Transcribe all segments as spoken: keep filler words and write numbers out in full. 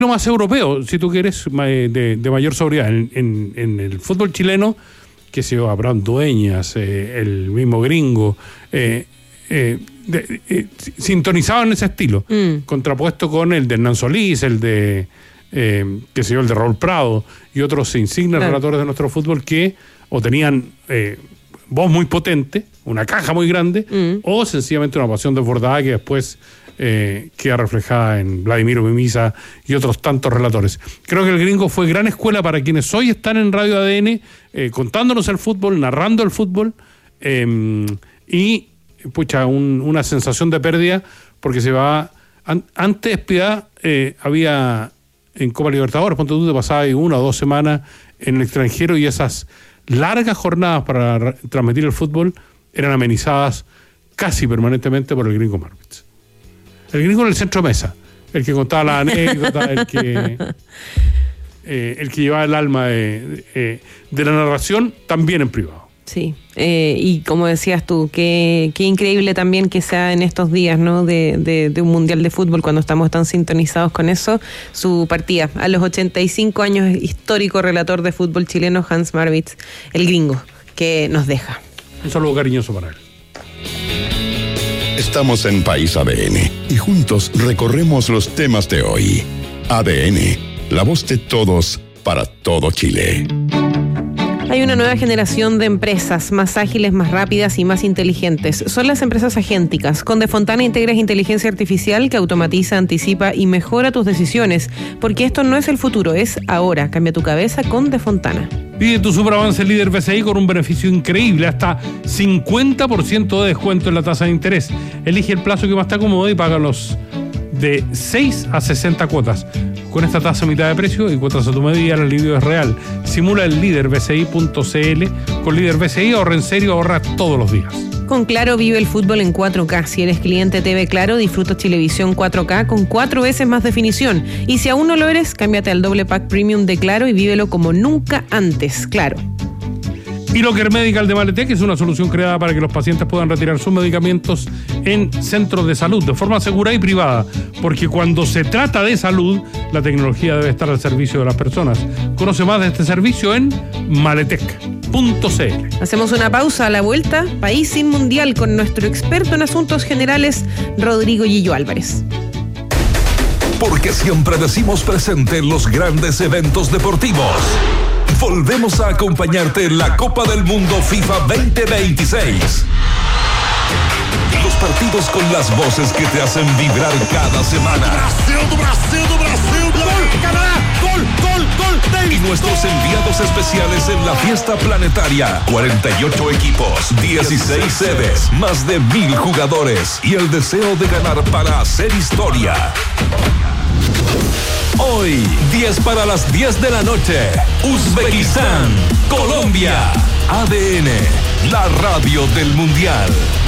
más europeo, si tú quieres, de, de mayor sobriedad. En, en, en el fútbol chileno, que se yo, Abraham Dueñas, eh, el mismo Gringo, eh, eh, de, eh, sintonizaban en ese estilo, mm. contrapuesto con el de Hernán Solís, el de, eh, qué sé yo, el de Raúl Prado y otros insignes claro. relatores de nuestro fútbol que o tenían eh, voz muy potente, una caja muy grande, mm. o sencillamente una pasión desbordada que después eh, queda reflejada en Vladimiro Mimisa y otros tantos relatores. Creo que el Gringo fue gran escuela para quienes hoy están en Radio A D N eh, contándonos el fútbol, narrando el fútbol eh, y pucha, un, una sensación de pérdida porque se va... An, antes, Piedad, eh, había en Copa Libertadores, ponte tú, te pasabas una o dos semanas en el extranjero y esas largas jornadas para re- transmitir el fútbol eran amenizadas casi permanentemente por el Gringo Marwitz. El Gringo en el centro mesa, el que contaba la anécdota, el que eh, el que llevaba el alma de, de, de la narración, también en privado. Sí, eh, y como decías tú, qué, qué increíble también que sea en estos días, ¿no? De, de, de un mundial de fútbol, cuando estamos tan sintonizados con eso, su partida a los ochenta y cinco años, histórico relator de fútbol chileno, Hans Marwitz, el Gringo, que nos deja. Un saludo cariñoso para él. Estamos en País A D N y juntos recorremos los temas de hoy. A D N, la voz de todos para todo Chile. Hay una nueva generación de empresas más ágiles, más rápidas y más inteligentes. Son las empresas agénticas. Con Defontana integras inteligencia artificial que automatiza, anticipa y mejora tus decisiones. Porque esto no es el futuro, es ahora. Cambia tu cabeza con Defontana. Pide tu superavance líder B C I con un beneficio increíble, hasta cincuenta por ciento de descuento en la tasa de interés. Elige el plazo que más te acomode y págalos de seis a sesenta cuotas. Con esta tasa a mitad de precio y cuotas a tu medida, el alivio es real. Simula el líder B C I punto C L. Con Líder B C I ahorra en serio, ahorra todos los días. Con Claro vive el fútbol en cuatro K. Si eres cliente T V Claro, disfruta Chilevisión cuatro K con cuatro veces más definición. Y si aún no lo eres, cámbiate al doble pack premium de Claro y vívelo como nunca antes. Claro. Y Locker Medical de Maletec es una solución creada para que los pacientes puedan retirar sus medicamentos en centros de salud de forma segura y privada, porque cuando se trata de salud, la tecnología debe estar al servicio de las personas. Conoce más de este servicio en maletec punto c l. Hacemos una pausa. A la vuelta, País sin Mundial con nuestro experto en asuntos generales, Rodrigo Gillo Álvarez. Porque siempre decimos presente en los grandes eventos deportivos. Volvemos a acompañarte en la Copa del Mundo FIFA veinte veintiséis. Los partidos con las voces que te hacen vibrar cada semana. Brasil, Brasil, Brasil, gol, Canadá, gol, gol, gol, Davis, y nuestros gol. enviados especiales en la fiesta planetaria. cuarenta y ocho equipos, dieciséis sedes, más de mil jugadores y el deseo de ganar para hacer historia. Hoy, diez para las diez de la noche, Uzbekistán, Colombia. A D N, la radio del Mundial.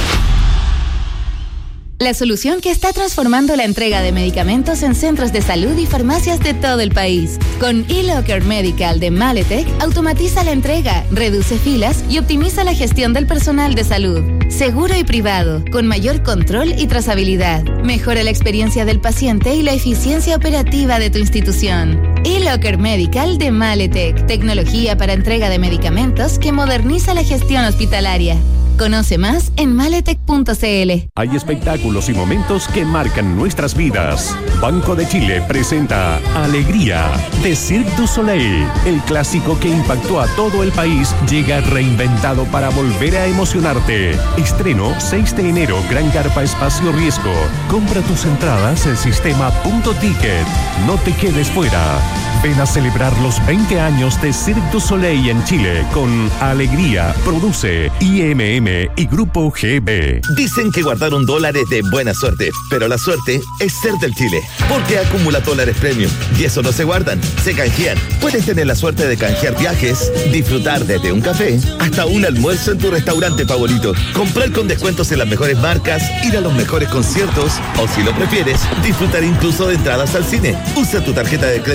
La solución que está transformando la entrega de medicamentos en centros de salud y farmacias de todo el país. Con eLocker Medical de Maletec, automatiza la entrega, reduce filas y optimiza la gestión del personal de salud. Seguro y privado, con mayor control y trazabilidad. Mejora la experiencia del paciente y la eficiencia operativa de tu institución. eLocker Medical de Maletec, tecnología para entrega de medicamentos que moderniza la gestión hospitalaria. Conoce más en maletec punto c l. Hay espectáculos y momentos que marcan nuestras vidas. Banco de Chile presenta Alegría de Cirque du Soleil. El clásico que impactó a todo el país llega reinventado para volver a emocionarte. Estreno seis de enero, Gran Carpa Espacio Riesgo. Compra tus entradas en sistema punto ticket. No te quedes fuera. Ven a celebrar los veinte años de Cirque du Soleil en Chile con Alegría. Produce I M M y Grupo G B. Dicen que guardaron dólares de buena suerte, pero la suerte es ser del Chile, porque acumula dólares premium y eso no se guardan, se canjean. Puedes tener la suerte de canjear viajes, disfrutar desde un café hasta un almuerzo en tu restaurante favorito, comprar con descuentos en las mejores marcas, ir a los mejores conciertos o, si lo prefieres, disfrutar incluso de entradas al cine. Usa tu tarjeta de crédito del Chile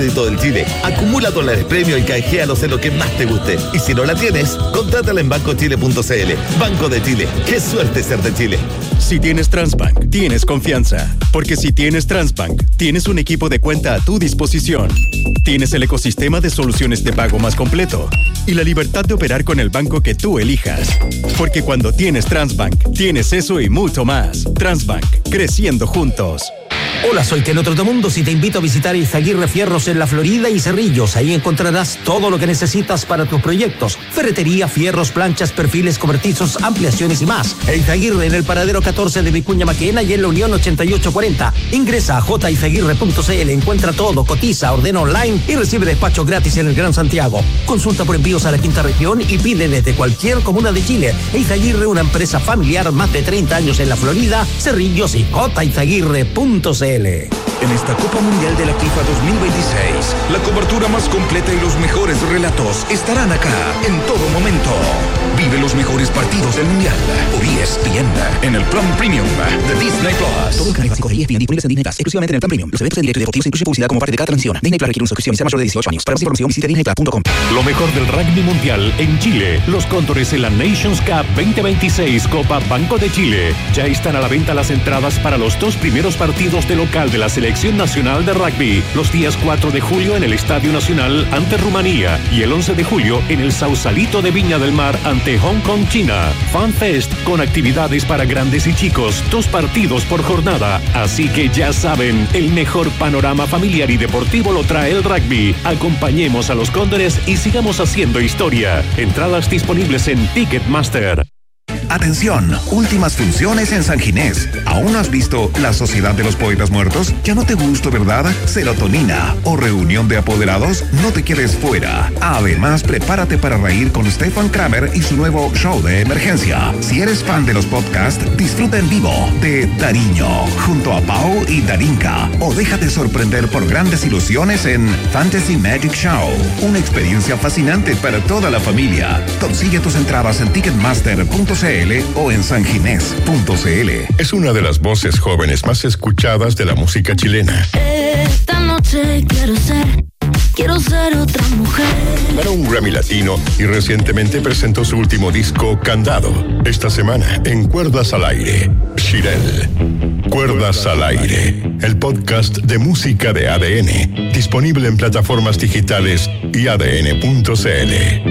Chile. Acumula dólares premio y canjealos en lo que más te guste. Y si no la tienes, contrátala en banco chile punto c l. Banco de Chile. ¡Qué suerte ser de Chile! Si tienes Transbank, tienes confianza. Porque si tienes Transbank, tienes un equipo de cuenta a tu disposición. Tienes el ecosistema de soluciones de pago más completo. Y la libertad de operar con el banco que tú elijas. Porque cuando tienes Transbank, tienes eso y mucho más. Transbank, creciendo juntos. Hola, soy Keno Trotamundos y te invito a visitar Izaguirre Fierros en la Florida y Cerrillos. Ahí encontrarás todo lo que necesitas para tus proyectos. Ferretería, fierros, planchas, perfiles, cobertizos, ampliaciones y más. E Izaguirre en el paradero catorce de Vicuña Maquena y en la Unión ochenta y ocho cuarenta. Ingresa a j izaguirre punto c l, encuentra todo, cotiza, ordena online y recibe despacho gratis en el Gran Santiago. Consulta por envíos a la quinta región y pide desde cualquier comuna de Chile. E Izaguirre, una empresa familiar, más de treinta años en la Florida, Cerrillos y j izaguirre punto c l. En esta Copa Mundial de la FIFA dos mil veintiséis, la cobertura más completa y los mejores relatos estarán acá en todo momento. Vive los mejores partidos del Mundial por E S P N en el plan premium de Disney Plus. Todo el canal básico de E S P N disponibles en Disney Plus, exclusivamente en el plan premium. Los eventos en directo y deportivos incluyen publicidad como parte de cada transmisión. Disney Plus requiere una suscripción y sea mayor de dieciocho años. Para más información visite disney plus punto com. Lo mejor del rugby mundial en Chile. Los Cóndores en la Nations Cup veinte veintiséis Copa Banco de Chile. Ya están a la venta las entradas para los dos primeros partidos de local de la Selección Nacional de Rugby. Los días cuatro de julio en el Estadio Nacional ante Rumanía y el once de julio en el Sausalito de Viña del Mar ante Hong Kong, China. Fan Fest con actividades para grandes y chicos. Dos partidos por jornada. Así que ya saben, el mejor panorama familiar y deportivo lo trae el rugby. Acompañemos a los Cóndores y sigamos haciendo historia. Entradas disponibles en Ticketmaster. Atención, últimas funciones en San Ginés. ¿Aún no has visto La Sociedad de los Poetas Muertos? ¿Ya no te gustó, verdad? Serotonina o Reunión de Apoderados, no te quedes fuera. Además, prepárate para reír con Stefan Kramer y su nuevo show de emergencia. Si eres fan de los podcasts, disfruta en vivo de Dariño, junto a Pau y Darinka. O déjate sorprender por grandes ilusiones en Fantasy Magic Show. Una experiencia fascinante para toda la familia. Consigue tus entradas en ticketmaster punto c l o en sanginés punto c l. Es una de las voces jóvenes más escuchadas de la música chilena. Esta noche quiero ser, quiero ser otra mujer. Ganó un Grammy Latino y recientemente presentó su último disco, Candado. Esta semana, en Cuerdas al Aire, Shirel. Cuerdas al Aire, el podcast de música de A D N, disponible en plataformas digitales y a d n punto c l.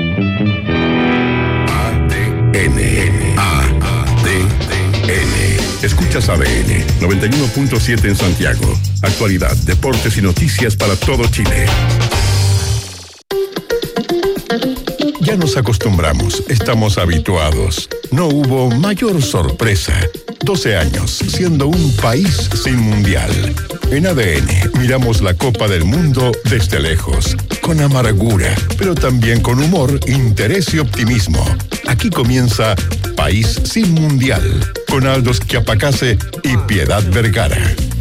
A D N. A D N. Escuchas A D N noventa y uno punto siete en Santiago. Actualidad, deportes y noticias para todo Chile. Ya nos acostumbramos, estamos habituados. No hubo mayor sorpresa. doce años siendo un país sin mundial. En A D N miramos la Copa del Mundo desde lejos, con amargura, pero también con humor, interés y optimismo. Aquí comienza País sin Mundial, con Aldos Chiapacase y Piedad Vergara.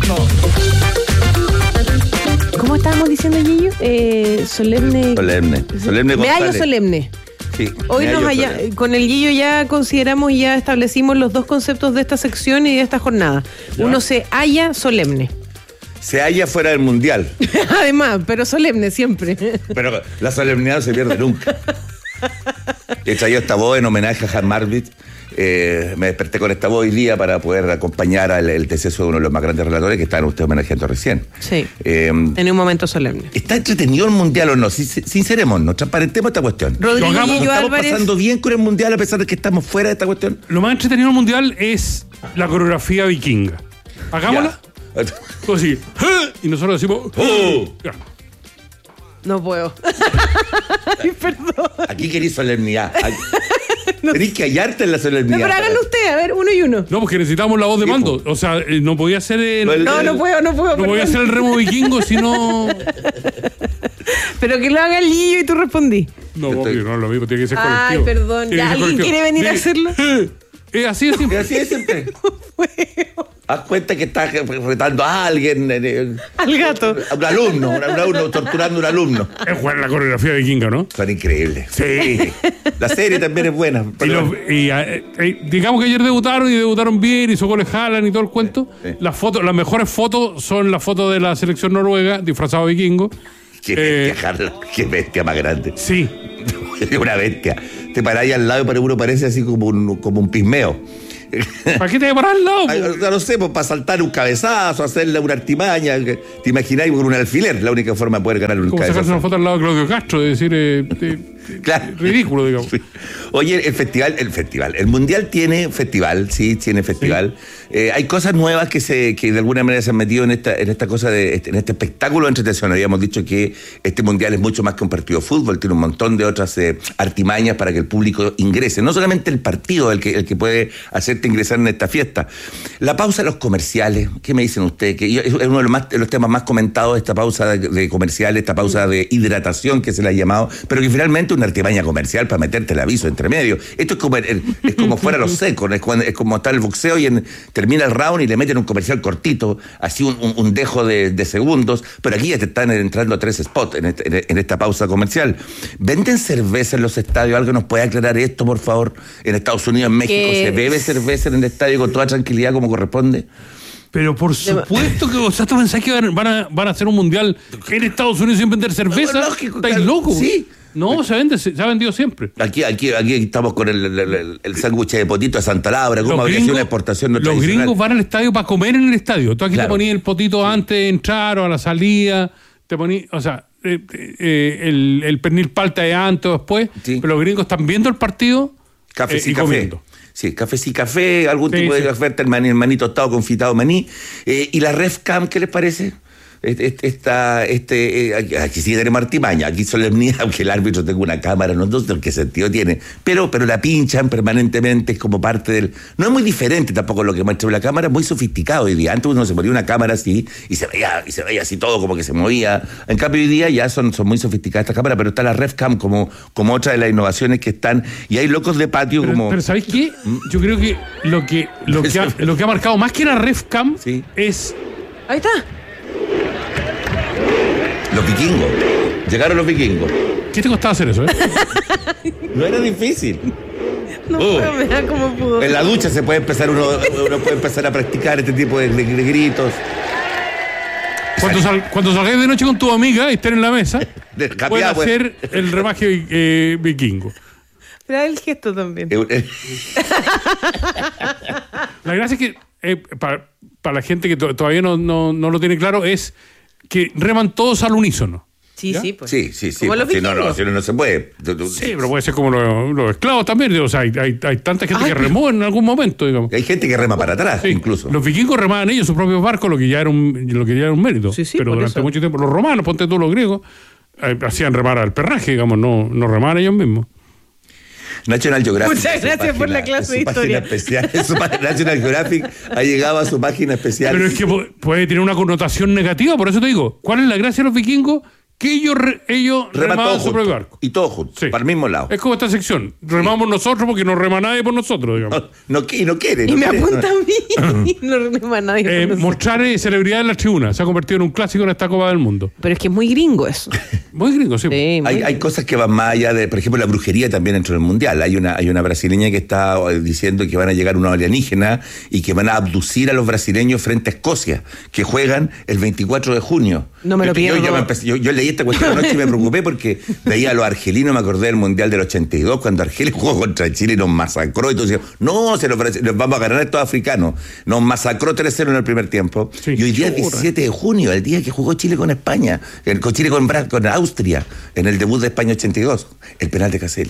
¿Cómo estábamos diciendo, Gillo? Eh, solemne. Solemne. Solemne Me hallo González. solemne. Sí, Hoy me nos hallo haya, solemne. con el Gillo ya consideramos y ya establecimos los dos conceptos de esta sección y de esta jornada. Ya. Uno se halla solemne. Se halla fuera del mundial. Además, pero solemne siempre. Pero la solemnidad no se pierde nunca. He traído esta voz en homenaje a Han Marvit. Eh, me desperté con esta voz hoy día para poder acompañar al el deceso de uno de los más grandes relatores que estaban ustedes homenajeando recién. Sí. Eh, en un momento solemne. ¿Está entretenido el mundial o no? Sin- Sincerémonos, transparentemos esta cuestión. Rodrigo ¿Nos Guillo estamos Álvarez. pasando bien con el mundial a pesar de que estamos fuera de esta cuestión? Lo más entretenido del mundial es la coreografía vikinga. Hagámosla. Todo así. ¡Ah! Y nosotros decimos. ¡Oh! Ya. No puedo. Ay, perdón. Aquí queréis solemnidad. Aquí- Tenés que hallarte en la No, solemnidad. pero háganlo ustedes, a ver, uno y uno. No, porque necesitamos la voz de mando. O sea, eh, no podía ser el. No, no puedo, no puedo. No podía perdón. ser el remo vikingo si no. Pero que lo haga el Gillo y tú respondí. No, obvio, no es lo mismo, tiene que ser Ay, colectivo. perdón, Tiene ya, que ser ¿alguien colectivo. quiere venir a Tiene- hacerlo? Es así de simple. Es así de simple. Haz cuenta que estás retando a alguien. eh, eh, Al gato. A un alumno, un alumno, torturando a un alumno. Es buena la coreografía vikinga, ¿no? Son increíbles. Sí. La serie también es buena. Y, pero- los- y, eh, eh, digamos que ayer debutaron y debutaron bien, hizo goles Haaland y todo el cuento. Sí. Las fotos, las mejores fotos son las fotos de la selección noruega, disfrazado de vikingo. Qué bestia, eh, qué bestia más grande. Sí. Una bestia. Te paráis al lado, pero uno parece así como un, como un pigmeo. ¿Para qué te paras al lado? Ay, no sé, pues para saltar un cabezazo, hacerle una artimaña. Te imagináis con un alfiler, la única forma de poder ganar un como cabezazo. Como sacarse una foto al lado de Claudio Castro, de decir, eh, de, claro. Ridículo, digamos. Oye, el festival, el festival, el mundial tiene festival, sí, tiene festival. Sí. Eh, hay cosas nuevas que se, que de alguna manera se han metido en esta, en esta cosa de, en este espectáculo de entretención. Habíamos dicho que este mundial es mucho más que un partido de fútbol, tiene un montón de otras eh, artimañas para que el público ingrese. No solamente el partido el que, el que puede hacerte ingresar en esta fiesta. La pausa de los comerciales, ¿qué me dicen ustedes? Que es uno de los, más, de los temas más comentados, esta pausa de, de comerciales, esta pausa de hidratación que se le ha llamado, pero que finalmente es una artimaña comercial para meterte el aviso entre medio. Esto es como, es como fuera los secos, es, cuando, es como está el boxeo y en, termina el round y le meten un comercial cortito, así un, un, un dejo de, de segundos, pero aquí ya te están entrando tres spots en, este, en esta pausa comercial. ¿Venden cerveza en los estadios? ¿Alguien nos puede aclarar esto, por favor? En Estados Unidos, en México, ¿se bebe cerveza en el estadio con toda tranquilidad como corresponde? Pero por supuesto que, o sea, ¿tú pensás que van a, van a hacer un mundial en Estados Unidos sin vender cerveza? No, lógico, ¿estáis claro, locos? Sí. No, se vende, se, se ha vendido siempre. Aquí, aquí, aquí estamos con el, el, el, el sándwich de potito de Santa Laura, como habría sido una exportación no tradicional. Los gringos van al estadio para comer en el estadio. Tú aquí claro. te ponías el potito antes de entrar o a la salida, te ponías, o sea, eh, eh, el, el pernil palta de antes o después, sí. pero los gringos están viendo el partido café, eh, sí, y café. comiendo. Sí, café sí café, algún sí, tipo sí. de oferta, el maní, el maní tostado confitado maní. Eh, ¿Y la RefCam, qué les parece? Esta, este, eh, aquí sí tenemos artimaña, aquí solemnidad, aunque el árbitro tenga una cámara, no sé qué sentido tiene, pero, pero la pinchan permanentemente, es como parte del... No es muy diferente tampoco lo que muestra la cámara, es muy sofisticado hoy día. Antes uno se ponía una cámara así y se veía, y se veía así todo como que se movía. En cambio hoy día ya son, son muy sofisticadas estas cámaras, pero está la RefCam como, como otra de las innovaciones que están, y hay locos de patio pero, como... Pero ¿sabéis qué? Yo creo que lo que, lo que, ha, lo que ha marcado más que la RefCam sí. es... Ahí está. Los vikingos. Llegaron los vikingos. ¿Qué te costaba hacer eso, eh? No era difícil. No uh, puedo, me da como pudo. En la ducha se puede empezar uno, uno puede empezar a practicar este tipo de, de, de gritos. Cuando, sal, cuando salgáis de noche con tu amiga y estén en la mesa, puedes hacer pues. el remaje eh, vikingo. Pero el gesto también. La gracia es que eh, para, para la gente que to- todavía no, no, no lo tiene claro es que reman todos al unísono. Sí, ¿ya? sí, pues. Sí, sí, sí. Como pues, los si no, no, si no, no se puede. Sí, pero puede ser como los, los esclavos también. O sea, hay, hay, hay tanta gente Ay, que remó en algún momento, digamos. Hay gente que rema para atrás, sí. incluso. Los vikingos remaban ellos sus propios barcos, lo que ya era un, lo que ya era un mérito. Sí, sí, pero durante eso. mucho tiempo, los romanos, ponte tú los griegos, eh, hacían remar al perraje, digamos, no, no remaban ellos mismos. National Geographic. Muchas gracias página, por la clase de historia. Especial, su, National Geographic ha llegado a su página especial. Pero es que puede tener una connotación negativa, por eso te digo, ¿cuál es la gracia de los vikingos? Que ellos, re, ellos remaban su propio barco. Y todos juntos, sí. para el mismo lado. Es como esta sección. Remamos sí. nosotros porque no rema nadie por nosotros, digamos. No, no, no quiere. No y me quiere, apunta no. a mí. No rema nadie por eh, nosotros. Mostrar eh, celebridad en la tribuna. Se ha convertido en un clásico en esta Copa del Mundo. Pero es que es muy gringo eso. Muy gringo, sí. sí hay, muy hay cosas que van más allá de, por ejemplo, la brujería también dentro del mundial. Hay una, hay una brasileña que está diciendo que van a llegar unos alienígenas y que van a abducir a los brasileños frente a Escocia, que juegan el veinticuatro de junio. No me lo pierdo. Yo, yo, empecé, yo, yo leí esta cuestión anoche y me preocupé porque veía a los argelinos, me acordé del Mundial del ochenta y dos, cuando Argelia jugó contra Chile y nos masacró, y todos decían, no, se los, los vamos a ganar a estos africanos. Nos masacró tres cero en el primer tiempo. Sí, y hoy día es diecisiete de junio, el día que jugó Chile con España, con Chile con, con Austria, en el debut de España ochenta y dos, el penal de Caselli.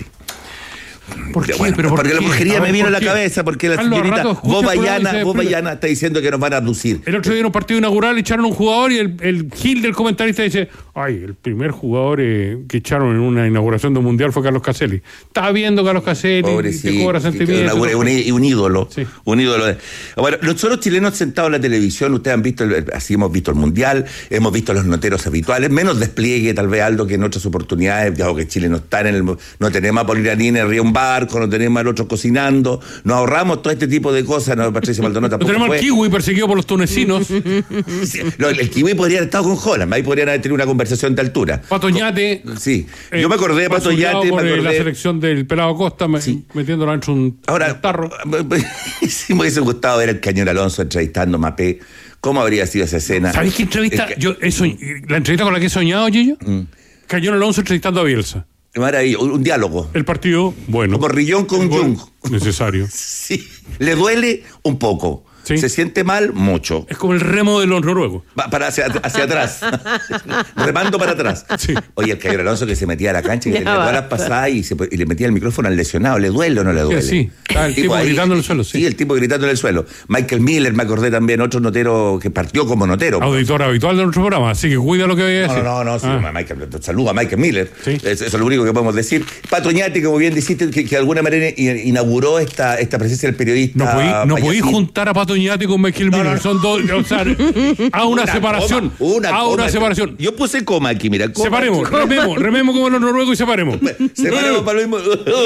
¿Por qué? Bueno, ¿Pero por porque qué? la brujería me vino a la cabeza, porque la Carlos, señorita Bobayana, Bobayana está diciendo que nos van a abducir. El otro día en un partido inaugural echaron a un jugador y el, el Gil del comentarista dice, ay, el primer jugador eh, que echaron en una inauguración de un mundial fue Carlos Caselli. Estaba viendo Carlos Caselli, te cobra sentimientos. Un, un, un ídolo, sí. un ídolo. De... Bueno, nosotros chilenos sentados en la televisión, ustedes han visto, el, así hemos visto el mundial, hemos visto los noteros habituales, menos despliegue tal vez Aldo que en otras oportunidades, ya que Chile no está en el, no tenemos a Poliranina arriba un barco, no tenemos al otro cocinando, nos ahorramos todo este tipo de cosas. No, Patricia Maldonado tampoco. No tenemos fue. al kiwi perseguido por los tunecinos. Sí, no, el, el kiwi podría haber estado con Holland, ahí podrían haber tenido una conversación de altura. Patoñate. Sí, eh, yo me acordé de Patoñate. Por me acordé... la selección del Pelado Costa, sí. metiéndola dentro de un Ahora, tarro. Sí me hubiese gustado ver al Cañón Alonso entrevistando a Mapé ¿Cómo habría sido esa escena? ¿Sabéis qué entrevista? Es que- Yo he soñ- la entrevista con la que he soñado, Gillo, Cañón Alonso entrevistando a Bielsa. Maravilloso, un, un diálogo. El partido, bueno. Como Rillón con Jung. Necesario. Sí. Le duele un poco. Sí. Se siente mal mucho. Es como el remo de los noruegos. Va para hacia, hacia atrás. Remando para atrás. Sí. Oye, el Cayo Alonso que se metía a la cancha y Ya tenía todas las basta. pasadas y, se, y le metía el micrófono al lesionado. ¿Le duele o no le duele? Sí, estaba el tipo ahí- gritando en el suelo, sí. Sí, el tipo gritando en el suelo. Michael Miller, me acordé también, otro notero que partió como notero. Auditor habitual de nuestro programa, así que cuida lo que voy a No, decir. no, no, no, sí, Ah. Michael, saludo a Michael Miller. Sí. Eso, eso es lo único que podemos decir. Patoñati, como bien dijiste, que, que de alguna manera i- inauguró esta, esta presencia del periodista. No podí, no podí payasín. juntar a Pato Ñate con Michael Miller. no, no. Son dos. O sea, a una, separación. Coma, una a coma. una separación. Yo puse coma aquí, mira. Coma, Separemos, coma. rememos, rememos como los noruegos y separemos. Separemos para lo mismo.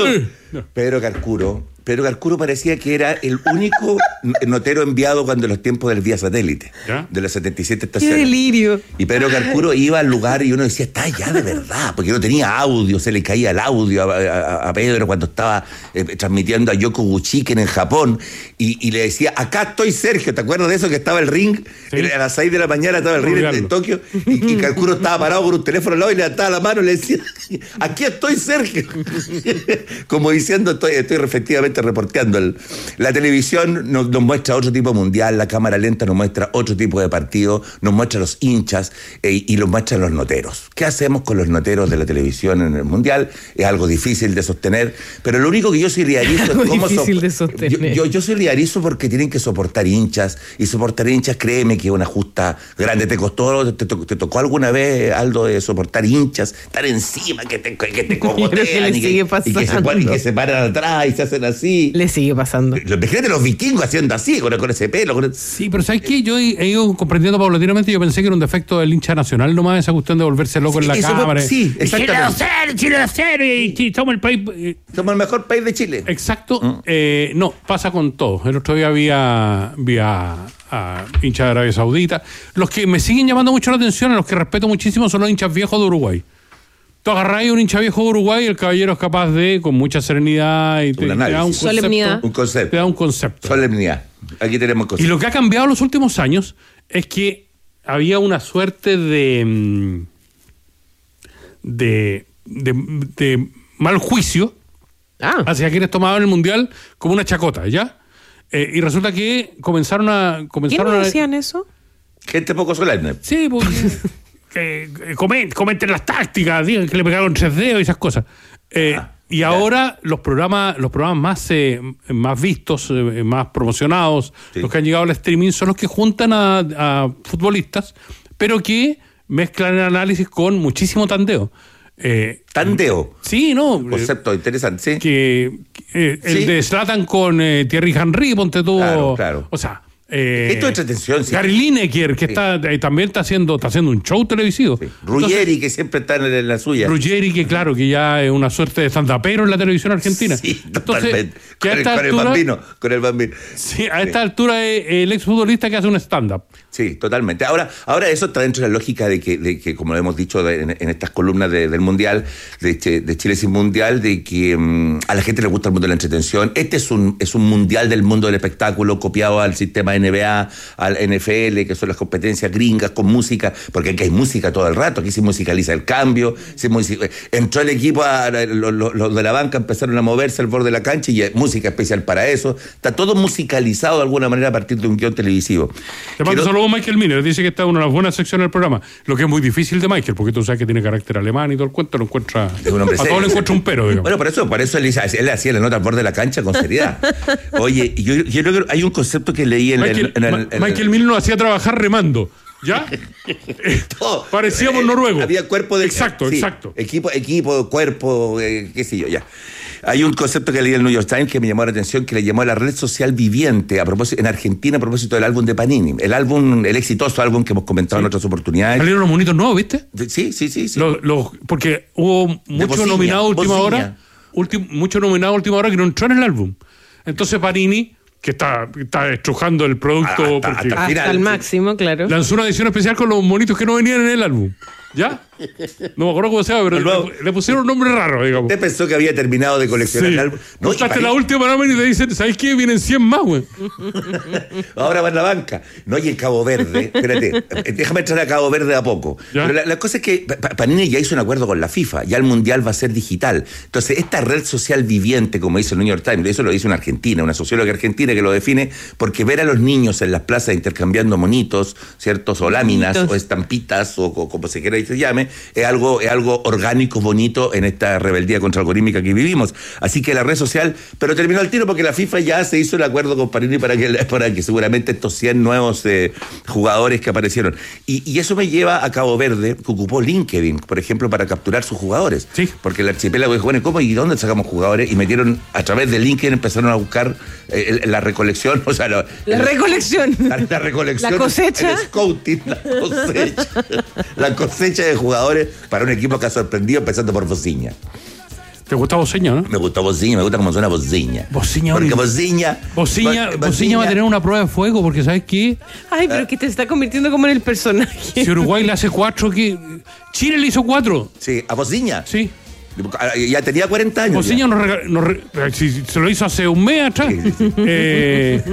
Pedro Carcuro. Pedro Carcuro parecía que era el único notero enviado cuando los tiempos del vía satélite. ¿Ya? De las setenta y siete Qué estaciones. delirio. Y Pedro Carcuro iba al lugar y uno decía, está allá de verdad, porque no tenía audio, se le caía el audio a, a- a Pedro cuando estaba eh, transmitiendo a Yoko Guchiken en Japón, y, y le decía, acá estoy Sergio, ¿te acuerdas de eso? Que estaba el ring, Sí. a las seis de la mañana estaba el ring en, en Tokio, y, y Carcuro estaba parado con un teléfono al lado y le levantaba la mano y le decía, aquí estoy Sergio. Como diciendo, estoy, estoy efectivamente reporteando. El- la televisión nos, nos muestra otro tipo de mundial, la cámara lenta nos muestra otro tipo de partido, nos muestra los hinchas eh, y los muestra los noteros. ¿Qué hacemos con los noteros de la televisión en el mundial? Es algo difícil de sostener, pero lo único que yo solidarizo es Algo cómo difícil sop- de sostener. Yo, yo, yo solidarizo porque tienen que soportar hinchas, y soportar hinchas, créeme que es una justa grande. ¿Te costó, te, to- te tocó alguna vez, Aldo, de soportar hinchas, estar encima, que te, que te Creo que cogotean le y, que, sigue y que se pasando. ponen- y que se paran atrás y se hacen así? Le sigue pasando. Los imagínate los vikingos haciendo así, con, con ese pelo. Con el- Sí, pero ¿sabes qué? Yo he, he ido comprendiendo paulatinamente. Yo pensé que era un defecto del hincha nacional nomás, esa cuestión de volverse loco en la eso fue- cámara. sí, Y Chile exactamente. a cero, Chile a cero, y, y somos el país. eh, Somos el mejor país de Chile. Exacto. Eh, no, pasa con todo. El otro día había, había a hinchas de Arabia Saudita. Los que me siguen llamando mucho la atención, a los que respeto muchísimo, son los hinchas viejos de Uruguay. Tú agarrás a un hincha viejo de Uruguay y el caballero es capaz de, con mucha serenidad, y te, Un te análisis. da un concepto. Solemnidad. Un concepto. Te da un concepto. Solemnidad. Aquí tenemos Y cosas. lo que ha cambiado en los últimos años es que había una suerte de mm, de, de, de mal juicio Ah, hacia quienes tomaban el mundial como una chacota, ¿ya? Eh, y resulta que comenzaron a ¿quién comenzaron no a decían eso? Gente poco solemne. sí, porque, que, que comen- comenten las tácticas, digan que le pegaron tres dedos y esas cosas. Eh, Ah, y ya. ahora los programas los programas más eh, más vistos, eh, más promocionados, Sí. los que han llegado al streaming, son los que juntan a, a futbolistas, pero que mezclan el análisis con muchísimo tandeo. Eh, Tandeo. sí, no. Concepto interesante, sí. que, que, eh, el Sí. de Zlatan con eh, Thierry Henry, ponte tú. Claro, claro. O sea, eh, Esto es entretención, sí. Gary Lineker, que Sí. está eh, también está haciendo está haciendo un show televisivo. Sí. Ruggeri, que siempre está en, en la suya. Ruggeri, que claro, que ya es una suerte de stand-upero en la televisión argentina. Sí, Entonces, totalmente. que a Con el, esta con el altura, bambino. Con el bambino. sí, a esta altura es el exfutbolista que hace un stand-up. Sí, totalmente. Ahora, ahora eso está dentro de la lógica de que, de que como lo hemos dicho de- en, en estas columnas de- del Mundial, de, Ch- de Chile sin Mundial, de que mm, a la gente le gusta el mundo de la entretención. Este es un, es un Mundial del mundo del espectáculo copiado al sistema N B A, al N F L, que son las competencias gringas con música, porque aquí hay música todo el rato, aquí se musicaliza el cambio, se music- entró el equipo, a- los, los- los de la banca empezaron a moverse al borde de la cancha y hay música especial para eso. Está todo musicalizado de alguna manera a partir de un guión televisivo. Te mando Quiero- saludos Michael Miller, dice que está en una de las buenas secciones del programa, lo que es muy difícil de Michael, porque tú sabes que tiene carácter alemán y todo el cuento, lo encuentra, Es un hombre a serio. todo le encuentra un pero, digamos. Bueno, por eso, por eso él, hizo- él hacía la nota al borde de la cancha con seriedad. Oye, yo, yo creo que hay un concepto que leí en, el- Michael, en el- Ma- en el- Michael Miller nos hacía trabajar remando, ¿ya? todo. Parecíamos Eh, noruegos. Había cuerpo de... Exacto, sí, exacto. Equipo, equipo, cuerpo, eh, qué sé yo, ya. Hay un concepto que leí en el New York Times que me llamó la atención, que le llamó a la red social viviente a propósito, en Argentina a propósito del álbum de Panini. El álbum, el exitoso álbum que hemos comentado en otras oportunidades. Salieron los monitos nuevos, ¿viste? Sí, sí, sí. sí. Los- los- porque hubo mucho Bociña, nominado a última Bociña. hora, ulti- mucho nominado a última hora que no entró en el álbum. Entonces Panini, que está, está estrujando el producto, Hasta- porque hasta- Hasta final, el sí. máximo, claro. lanzó una edición especial con los monitos que no venían en el álbum. ¿Ya? No me acuerdo cómo se llama, pero no. le, le pusieron un nombre raro, digamos. Usted pensó que había terminado de coleccionar Sí. el álbum. No, Hasta para... la última nómina y te dicen, ¿sabes qué? Vienen cien más, güey. Ahora va en la banca. No, y en Cabo Verde, espérate, déjame entrar a Cabo Verde a poco. ¿Ya? Pero la, la cosa es que Pa- Panini ya hizo un acuerdo con la FIFA, ya el Mundial va a ser digital. Entonces, esta red social viviente, como dice el New York Times, eso lo dice una argentina, una socióloga argentina que lo define, porque ver a los niños en las plazas intercambiando monitos, ¿ciertos? O láminas, Monitos. o estampitas, o, o como se quiera y se llame, es algo, es algo orgánico, bonito en esta rebeldía contraalgorítmica que vivimos. Así que la red social, pero terminó el tiro porque la FIFA ya se hizo el acuerdo con Panini para que, para que seguramente estos cien nuevos eh, jugadores que aparecieron. Y, y eso me lleva a Cabo Verde, que ocupó LinkedIn, por ejemplo, para capturar sus jugadores. Sí. Porque el archipiélago dijo, bueno, ¿cómo y dónde sacamos jugadores? Y metieron, a través de LinkedIn empezaron a buscar eh, el- la recolección, o sea, lo- La el- recolección. la, la recolección, La cosecha. el scouting, la cosecha, la cosecha de jugadores para un equipo que ha sorprendido, empezando por Bociña. ¿Te gusta Bociña, no? Me gusta Bociña, me gusta cómo suena Bociña. Bociña, Porque ahorita. Bociña... Bociña, Bo- Bociña va a tener una prueba de fuego, porque ¿sabes qué? Ay, pero que te está convirtiendo como en el personaje. Si Uruguay le hace cuatro, ¿qué? Chile le hizo cuatro. Sí, a Bociña. Sí. Ya tenía cuarenta años. Bociña nos, rega- nos re- si se lo hizo hace un mes atrás. Eh,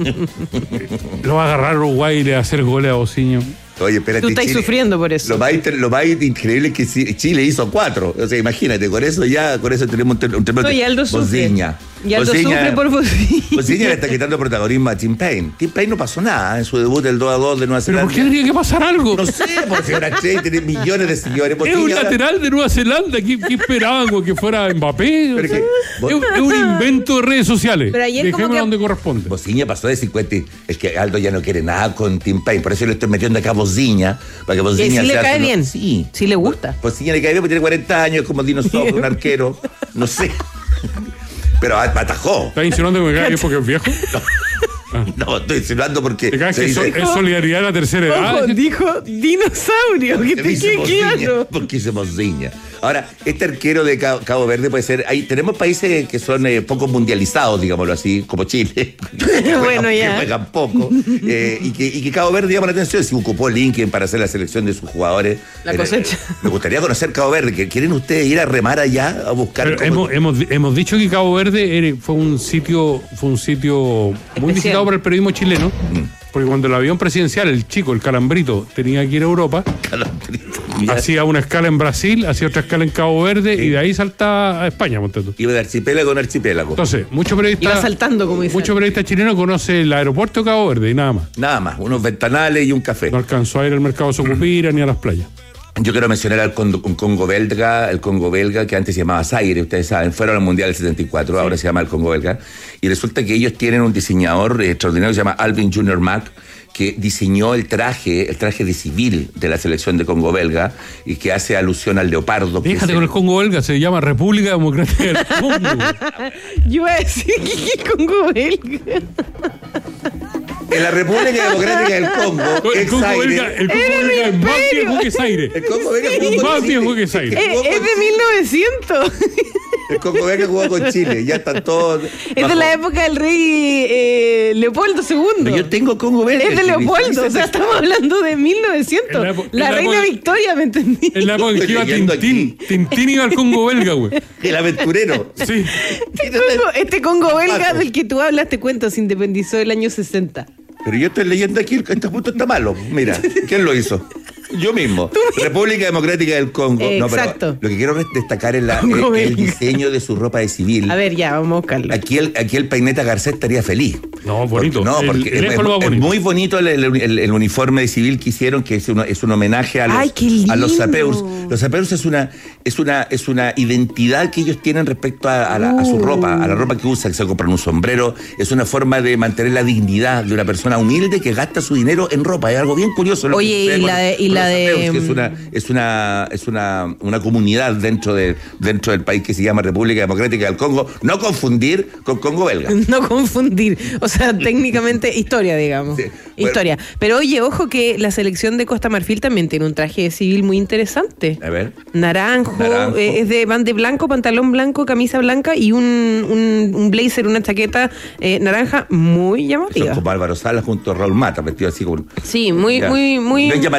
lo va a agarrar Uruguay y le va a hacer goles a Bociña. Oye, espérate. Tú estás Chile- sufriendo por eso. Lo más, inter- lo más increíble es que sí- Chile hizo cuatro. O sea, imagínate, con eso ya, con eso tenemos un, ter- un término. No, y Aldo sufre. Bociña. Y Aldo Bociña- sufre por Bociña. Bociña le está quitando protagonismo a Tim Payne. Tim Payne no pasó nada en su debut del dos a dos de Nueva ¿Pero Zelanda. por qué tendría que pasar algo? No sé, porque ahora Che tiene millones de seguidores. Es Bociña un ahora- lateral de Nueva Zelanda. ¿Qué, qué esperaban? güey, ¿Que fuera Mbappé? O Pero sea, que- es, un- es un invento de redes sociales. Pero ayer como Dejémoslo que- donde corresponde. Bociña pasó de cincuenta. y- Es que Aldo ya no quiere nada con Tim Payne. Por eso le estoy metiendo acá a Bociña. Para que Que Bociña sí le sea cae su- bien. Sí. Sí le gusta. Bociña le cae bien porque tiene cuarenta años, es como dinosaurio, un arquero. No sé. Pero atajó. ¿Estás insinuando que me cae bien porque es viejo? No, estoy insinuando porque. ¿Te caes se que so- dice- es solidaridad de la tercera edad? Ojo, dijo dinosaurio. Que te Dice quede Bociña, claro. porque dice Bociña. Ahora, este arquero de Cabo, Cabo Verde puede ser. Hay, tenemos países que son eh, poco mundializados, digámoslo así, como Chile. que Bueno, juegan, ya. Que juegan poco. eh, y, que, y que Cabo Verde llama la atención. Si ocupó LinkedIn para hacer la selección de sus jugadores. La Eh, cosecha. me gustaría conocer Cabo Verde. ¿Que- ¿Quieren ustedes ir a remar allá a buscar? Pero cómo- hemos, hemos, hemos dicho que Cabo Verde era- fue un sitio fue un sitio muy Especial. visitado por el periodismo chileno, porque cuando el avión presidencial, el chico, el Calambrito, tenía que ir a Europa, hacía una escala en Brasil, hacía otra escala en Cabo Verde y de ahí saltaba a España, ponte tú. Iba de archipiélago en archipiélago. Entonces, muchos Iba periodistas saltando, como dice. muchos periodistas chilenos conocen el aeropuerto de Cabo Verde y nada más. Nada más, unos ventanales y un café. No alcanzó a ir al mercado Sucupira ni a las playas. Yo quiero mencionar al Congo, un Congo belga, el Congo belga que antes se llamaba Zaire, ustedes saben, fueron al Mundial del setenta y cuatro, ahora se llama el Congo belga, y resulta que ellos tienen un diseñador eh, extraordinario que se llama Alvin Junior Mack, que diseñó el traje, el traje de civil de la selección de Congo belga, y que hace alusión al leopardo. que Fíjate es con el Congo belga, se llama República Democrática del Congo. Yo iba a decir que Congo belga. En la República Democrática del Congo, El ex Congo Zaire, belga, el Congo Era el belga es más imperio. viejo que Zaire. el Congo belga jugó con Más Chile. viejo que Zaire. Eh, Jugó es con de mil novecientos. El Congo belga jugó con Chile, ya están todos. Es de bajo- la época del rey eh, Leopoldo segundo. Pero yo tengo Congo belga. Es de Leopoldo, o sea, estamos hablando de mil novecientos. En la epo- La, en la reina época- Victoria, ¿me entendí? En la época en que Estoy iba leyendo Tintín. Tintín iba al Congo belga, güey. El aventurero. Sí. Este Congo, este Congo belga Pato. del que tú hablas, te cuento, se independizó el año sesenta. Pero yo estoy leyendo aquí, este punto está malo. Mira, ¿quién lo hizo? Yo mismo. República Democrática del Congo. Eh, no, pero exacto. lo que quiero destacar es la- Congo el, el belga. diseño de su ropa de civil. A ver, ya, vamos a buscarlo. Aquí el, aquí el Peineta Garcés estaría feliz. No, bonito. Porque- no, El- porque el es, lejos lo va es bonito. muy bonito el, el- el- el uniforme de civil que hicieron, que es, uno- es un homenaje a los, Ay, qué lindo. a los Zapeurs. Los Zapeurs es una, es, una, es una identidad que ellos tienen respecto a, a la- a su Uh. ropa, a la ropa que usan, que se compran un sombrero. Es una forma de mantener la dignidad de una persona humilde que gasta su dinero en ropa. Es algo bien curioso. lo que Oye, sucede y con- la de- y con la los de- Zapeurs, que es una, es una, es una, una comunidad dentro, de, dentro del país que se llama República Democrática del Congo. No confundir con Congo belga. No confundir. O sea, técnicamente historia, digamos. Sí, bueno. Historia. Pero oye, ojo que la selección de Costa Marfil también tiene un traje de civil muy interesante. A ver. Naranjo, Naranjo. eh, es de van de blanco, pantalón blanco, camisa blanca y un, un, un blazer, una chaqueta eh, naranja muy Son llamativa. como Álvaro Salas junto a Raúl Mata, vestido así como. Sí, muy, Ya. muy, muy. Bien llamativo, dices tú.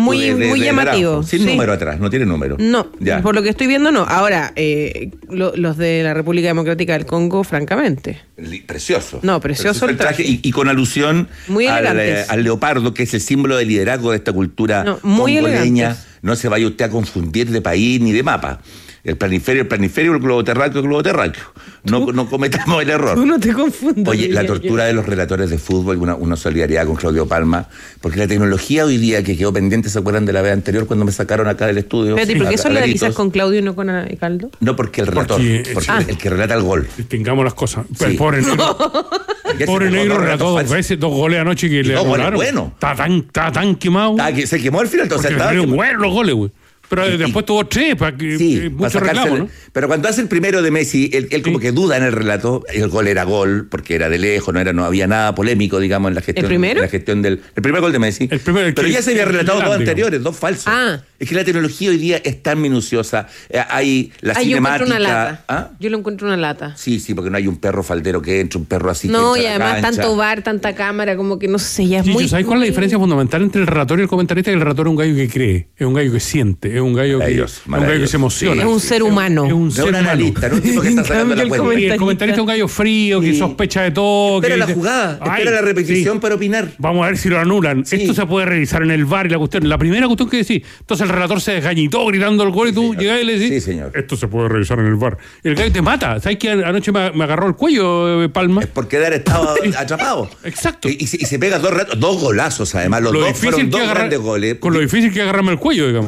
muy, de, de, muy de llamativo. Naranjo, sin sí. número atrás, no tiene número. No, ya. por lo que estoy viendo no. Ahora, eh, lo, los de la República Democrática del Congo, francamente. Precioso. No, precioso, precioso el traje. Y, y con alusión al, eh, al leopardo, que es el símbolo de liderazgo de esta cultura no, muy congoleña. elegantes. No se vaya usted a confundir de país ni de mapa. El planiferio, el planiferio, el globo terráqueo, el globo terráqueo. No, no cometamos el error. Tú no te confundas. Oye, la tortura de los relatores de fútbol, una, una solidaridad con Claudio Palma, porque la tecnología hoy día que quedó pendiente, ¿se acuerdan de la vez anterior cuando me sacaron acá del estudio? Espérate, ¿y por qué solidarizas con Claudio y no con Caldo? No, porque el relator, porque, porque ah. el, el que relata el gol. Tengamos las cosas. Sí. El pobre negro. No. El pobre negro relató dos veces, dos goles anoche que y le anularon. Bueno. Está tan, está tan quemado. Ah, que se quemó al final, entonces estaba. Pero bueno los goles, güey. Pero y, después tuvo tres, para que sí, mucho reclamo, ¿no? Pero cuando hace el primero de Messi, él, él como sí. que duda en el relato, el gol era gol, porque era de lejos, no era, no había nada polémico, digamos, en la gestión. ¿El primero? En la gestión del. El primer gol de Messi. El primero, el pero que, ya se había relatado el dos anteriores, dos falsos. Ah. Es que la tecnología hoy día es tan minuciosa. Eh, hay la ah, cinemática. Yo encuentro una lata. ¿Ah? Yo lo encuentro una lata. Sí, sí, porque no hay un perro faldero que entre, un perro así. No, que y además tanto bar, tanta cámara, como que no sé, ya es sí, muy. ¿Sabes cuál es la diferencia fundamental entre el relator y el comentarista? Que el relator es un gallo que cree, es un gallo que siente, es un gallo que, es un gallo que se emociona. Sí, es un ser humano. Es un, es un ser analista, no un tipo que está sacando la cuenta. Y el comentarista es un gallo frío, que sí. sospecha de todo. Espera que la dice, jugada, espera la repetición sí. para opinar. Vamos a ver si lo anulan. Sí. Esto se puede revisar en el V A R y la cuestión. La primera cuestión que decís. Entonces el relator se desgañitó gritando el gol y tú sí, llegás y le decís, sí, señor. Esto se puede revisar en el V A R. El gallo te mata. ¿Sabes que anoche me, me agarró el cuello, Palma? Es por quedar estado atrapado. Exacto. Y, y, se, y se pega dos, dos golazos, además. Los lo dos fueron dos agarra, grandes goles. Con lo difícil que agarrarme el cuello, digamos.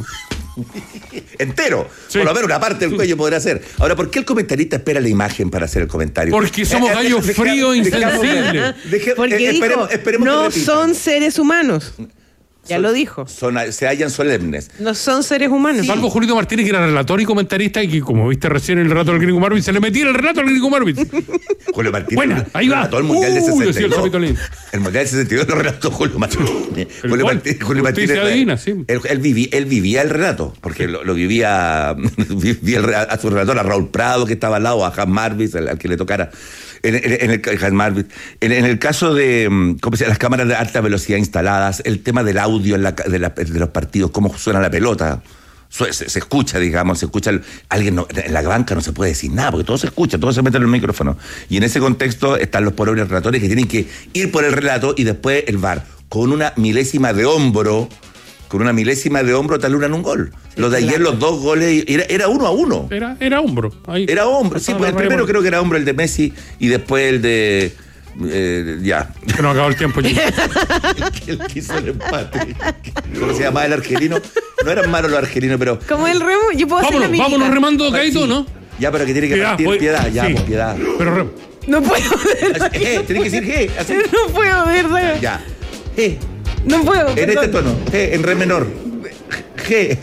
Entero. Sí. Por lo menos una parte del cuello podrá ser. Ahora, ¿por qué el comentarista espera la imagen para hacer el comentario? Porque somos eh, gallos fríos e insensibles. Porque eh, dijo, esperemos, esperemos no son seres humanos. Ya son, lo dijo. Son, se hallan solemnes. No son seres humanos. Sí. Salvo Julito Martínez, que era relator y comentarista, y que, como viste recién en el relato del Gringo Marvin, se le metía el relato al Gringo Marvin. Julio Martínez. Bueno, ahí va. Todo el Mundial de uh, sesenta y dos. El, el Mundial de sesenta y dos lo relató Julio Martínez. Julio Martínez. Julio Martínez adivina, sí. él, él, vivía, él vivía el relato, porque lo, lo vivía, vivía el, a su relator, a Raúl Prado, que estaba al lado, a Hans Marvis, al, al que le tocara. En, en, en, el, en, en el caso de ¿cómo se llama? Las cámaras de alta velocidad instaladas, el tema del audio en la, de, la, de los partidos, cómo suena la pelota, se, se escucha, digamos, se escucha, el, alguien no, en la banca no se puede decir nada, porque todo se escucha, todo se mete en el micrófono. Y en ese contexto están los pobres relatores que tienen que ir por el relato y después el V A R, con una milésima de hombro, con una milésima de hombro te alunan un gol. Sí, lo de ayer, claro. Los dos goles, era, era uno a uno. Era, era hombro. Ahí. Era hombro, sí, pues el primero por... creo que era hombro el de Messi y después el de... Eh, ya. Que no acabó el tiempo. el, que, el que hizo el empate. ¿Cómo se llamaba el argelino? No eran malos los argelinos, pero... Como el remo, yo puedo vámonos, hacer la vámonos remando, Caíto, sí. ¿no? Ya, pero que tiene que piedad, partir voy... piedad, ya, sí. pues piedad. Pero remo. No puedo ver. Eh, tiene que decir G. Así. No puedo ver, ¿sabes? Ya. G. No puedo. En perdón. este tono, G, en re menor. G.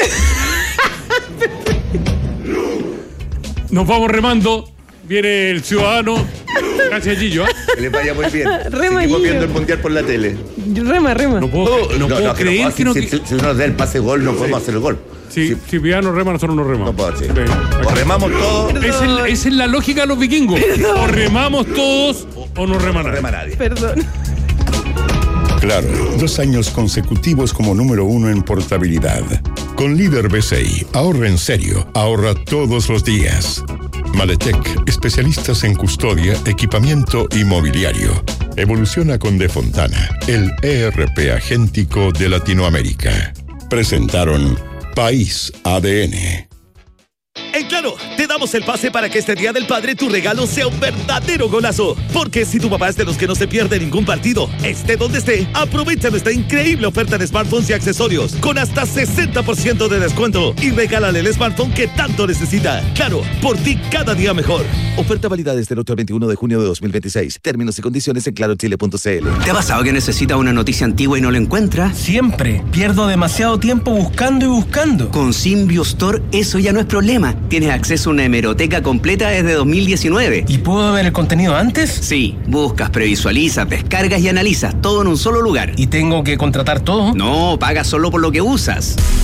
Nos vamos remando. Viene el ciudadano. Gracias, Gillo. ¿eh? Que les vaya muy bien. Rema, Seguimos Gillo. viendo el mundial por la tele. Rema, rema. No puedo, no, no puedo no, creer que, que no, no. Si, si, si uno nos da el pase gol, no sí. podemos hacer el gol. Si, si, si Piano rema, nosotros no remamos. No puedo, sí. Ven, o remamos todos. Esa es, esa es la lógica de los vikingos. Perdón. O remamos todos o, o no rema no nadie. Rema nadie. Perdón. Claro, dos años consecutivos como número uno en portabilidad. Con Líder B C I, ahorra en serio, ahorra todos los días. Maletec, especialistas en custodia, equipamiento y mobiliario. Evoluciona con De Fontana, el E R P agéntico de Latinoamérica. Presentaron País A D N. En Claro, te damos el pase para que este Día del Padre tu regalo sea un verdadero golazo. Porque si tu papá es de los que no se pierde ningún partido, esté donde esté, aprovecha nuestra increíble oferta de smartphones y accesorios con hasta sesenta por ciento de descuento y regálale el smartphone que tanto necesita. Claro, por ti cada día mejor. Oferta válida desde el otro veintiuno de junio de dos mil veintiséis. Términos y condiciones en claro chile punto c l. ¿Te ha pasado que necesitas una noticia antigua y no la encuentras? Siempre. Pierdo demasiado tiempo buscando y buscando. Con Symbio Store eso ya no es problema. Tienes acceso a una hemeroteca completa desde dos mil diecinueve. ¿Y puedo ver el contenido antes? Sí. Buscas, previsualizas, descargas y analizas todo en un solo lugar. ¿Y tengo que contratar todo? No, pagas solo por lo que usas. Symbio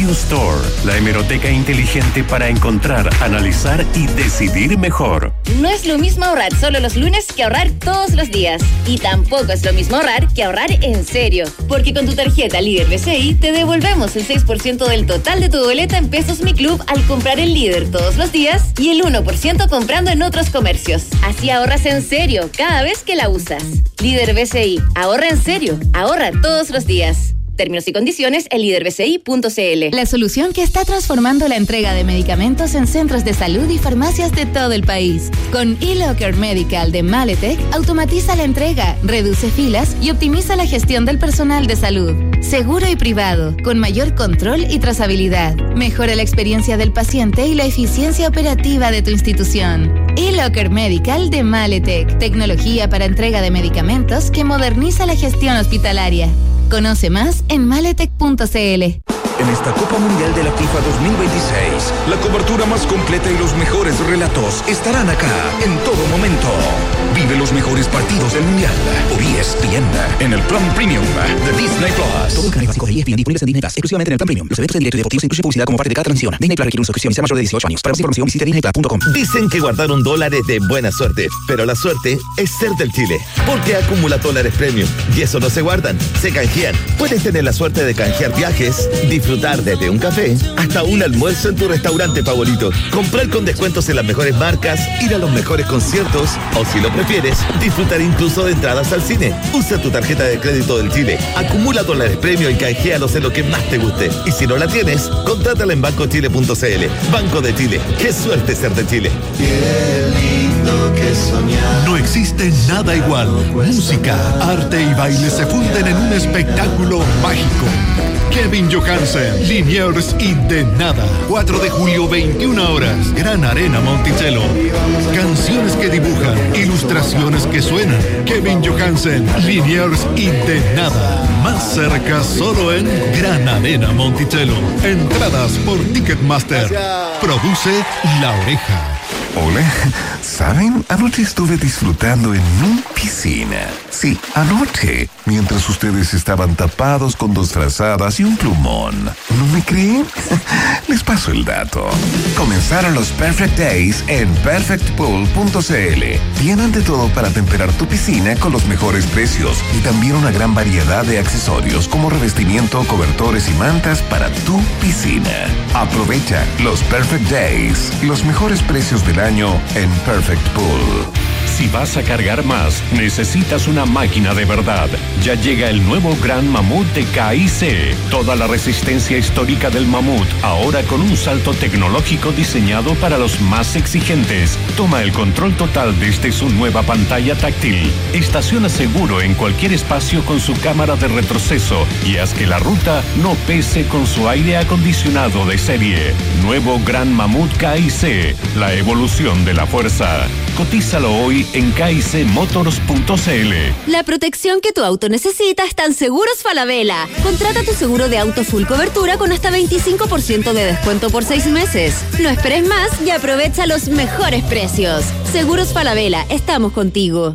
Value Store, la hemeroteca inteligente para encontrar, analizar y decidir mejor. No es lo mismo ahorrar solo los lunes que ahorrar todos los días. Y tampoco es lo mismo ahorrar que ahorrar en serio. Porque con tu tarjeta Líder B C I te devolvemos el seis por ciento del total de tu boleta en Pesos Mi Club al comprar el Líder todos los días y el uno por ciento comprando en otros comercios. Así ahorras en serio cada vez que la usas. Líder B C I. Ahorra en serio. Ahorra todos los días. Términos y condiciones en líder b c i punto c l. La solución que está transformando la entrega de medicamentos en centros de salud y farmacias de todo el país. Con eLocker Medical de Maletec, automatiza la entrega, reduce filas y optimiza la gestión del personal de salud. Seguro y privado, con mayor control y trazabilidad. Mejora la experiencia del paciente y la eficiencia operativa de tu institución. eLocker Medical de Maletec. Tecnología para entrega de medicamentos que moderniza la gestión hospitalaria. Conoce más en maletec punto c l. En esta Copa Mundial de la FIFA dos mil veintiséis, la cobertura más completa y los mejores relatos estarán acá en todo momento. Vive los mejores partidos del Mundial por E S P N en el Plan Premium de Disney Plus. Todos los canales básicos de E S P N disponibles en Disney Plus, exclusivamente en el Plan Premium. Los eventos en directo y deportivos incluyen publicidad como parte de cada transmisión. Disney Plus requiere una suscripción y sea mayor de dieciocho años. Para más información visite disney plus punto com. Dicen que guardar un dólar es de buena suerte, pero la suerte es ser del Chile. Porque acumula dólares premium y eso no se guardan, se canjean. Puedes tener la suerte de canjear viajes, disfrutar desde un café hasta un almuerzo en tu restaurante favorito, comprar con descuentos en las mejores marcas, ir a los mejores conciertos o, si lo prefieres, disfrutar incluso de entradas al cine. Usa tu tarjeta de crédito del Chile, acumula dólares premio y canjealos en lo que más te guste. Y si no la tienes, contrátala en banco chile punto c l. Banco de Chile, qué suerte ser de Chile. Qué lindo que soñar. No existe nada igual. Música, arte y baile se funden en un espectáculo mágico. Kevin Johansen, Liniers y De Nada. cuatro de julio, veintiuna horas. Gran Arena Monticello. Canciones que dibujan, ilustraciones que suenan. Kevin Johansen, Liniers y De Nada. Más cerca solo en Gran Arena Monticello. Entradas por Ticketmaster. Produce La Oreja. Hola, ¿saben? Anoche estuve disfrutando en mi piscina. Sí, anoche, mientras ustedes estaban tapados con dos frazadas y un plumón. ¿No me creen? Les paso el dato. Comenzaron los Perfect Days en perfect pool punto c l. Tienen de todo para temperar tu piscina con los mejores precios y también una gran variedad de accesorios como revestimiento, cobertores y mantas para tu piscina. Aprovecha los Perfect Days, los mejores precios del año en Perfect Pool. Si vas a cargar más, necesitas una máquina de verdad. Ya llega el nuevo Gran Mamut de K I C. Toda la resistencia histórica del Mamut, ahora con un salto tecnológico diseñado para los más exigentes. Toma el control total desde su nueva pantalla táctil. Estaciona seguro en cualquier espacio con su cámara de retroceso y haz que la ruta no pese con su aire acondicionado de serie. Nuevo Gran Mamut K I C, la evolución de la fuerza. Cotízalo hoy en k i c motors punto c l. La protección que tu auto necesita está en Seguros Falabella. Contrata tu seguro de auto full cobertura con hasta veinticinco por ciento de descuento por seis meses. No esperes más y aprovecha los mejores precios. Seguros Falabella, estamos contigo.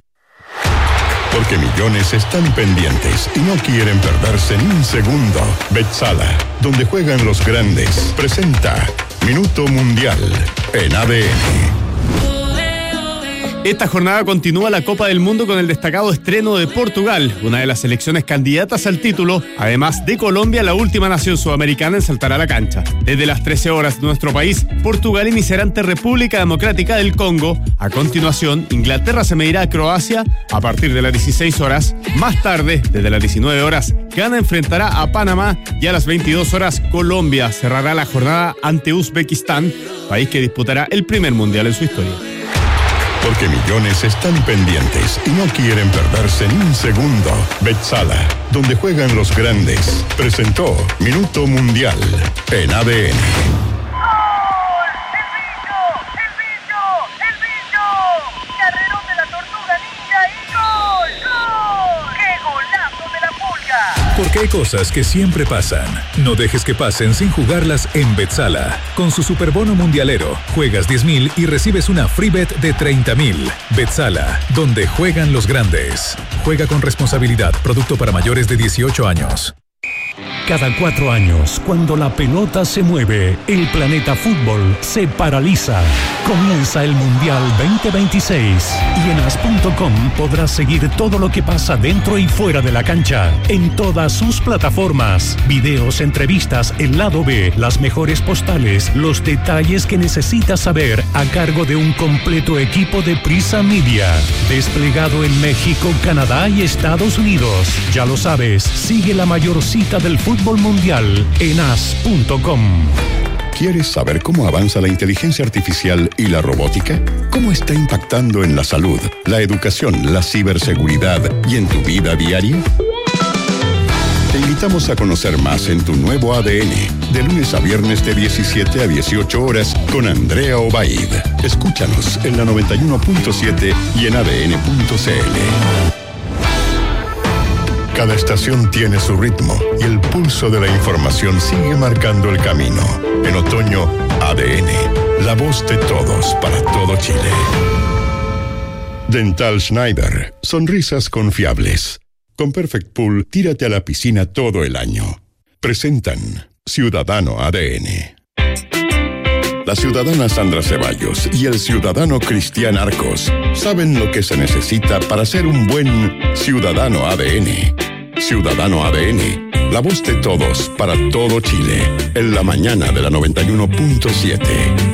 Porque millones están pendientes y no quieren perderse ni un segundo. Betsala, donde juegan los grandes, presenta Minuto Mundial en A D N. Esta jornada continúa la Copa del Mundo con el destacado estreno de Portugal, una de las selecciones candidatas al título. Además de Colombia, la última nación sudamericana en saltar a la cancha. Desde las trece horas de nuestro país, Portugal iniciará ante República Democrática del Congo. A continuación, Inglaterra se medirá a Croacia a partir de las dieciséis horas. Más tarde, desde las diecinueve horas, Ghana enfrentará a Panamá y a las veintidós horas, Colombia cerrará la jornada ante Uzbekistán, país que disputará el primer mundial en su historia. Porque millones están pendientes y no quieren perderse ni un segundo. Betsala, donde juegan los grandes, presentó Minuto Mundial en A D N. Porque hay cosas que siempre pasan. No dejes que pasen sin jugarlas en Betsala. Con su superbono mundialero, juegas diez mil y recibes una free bet de treinta mil. Betsala, donde juegan los grandes. Juega con responsabilidad. Producto para mayores de dieciocho años. Cada cuatro años, cuando la pelota se mueve, el planeta fútbol se paraliza. Comienza el Mundial veinte veintiséis y en as punto com podrás seguir todo lo que pasa dentro y fuera de la cancha, en todas sus plataformas. Videos, entrevistas, el lado B, las mejores postales, los detalles que necesitas saber a cargo de un completo equipo de Prisa Media, desplegado en México, Canadá y Estados Unidos. Ya lo sabes, sigue la mayor cita del fútbol mundial en as punto com. ¿Quieres saber cómo avanza la inteligencia artificial y la robótica? ¿Cómo está impactando en la salud, la educación, la ciberseguridad y en tu vida diaria? Te invitamos a conocer más en tu nuevo A D N, de lunes a viernes de diecisiete a dieciocho horas con Andrea Obaid. Escúchanos en la noventa y uno punto siete y en a d n punto c l. Cada estación tiene su ritmo y el pulso de la información sigue marcando el camino. En otoño, A D N, la voz de todos para todo Chile. Dental Schneider, sonrisas confiables. Con Perfect Pool, tírate a la piscina todo el año. Presentan Ciudadano A D N. La ciudadana Sandra Ceballos y el ciudadano Cristian Arcos saben lo que se necesita para ser un buen ciudadano A D N. Ciudadano A D N, la voz de todos para todo Chile, en la mañana de la noventa y uno punto siete.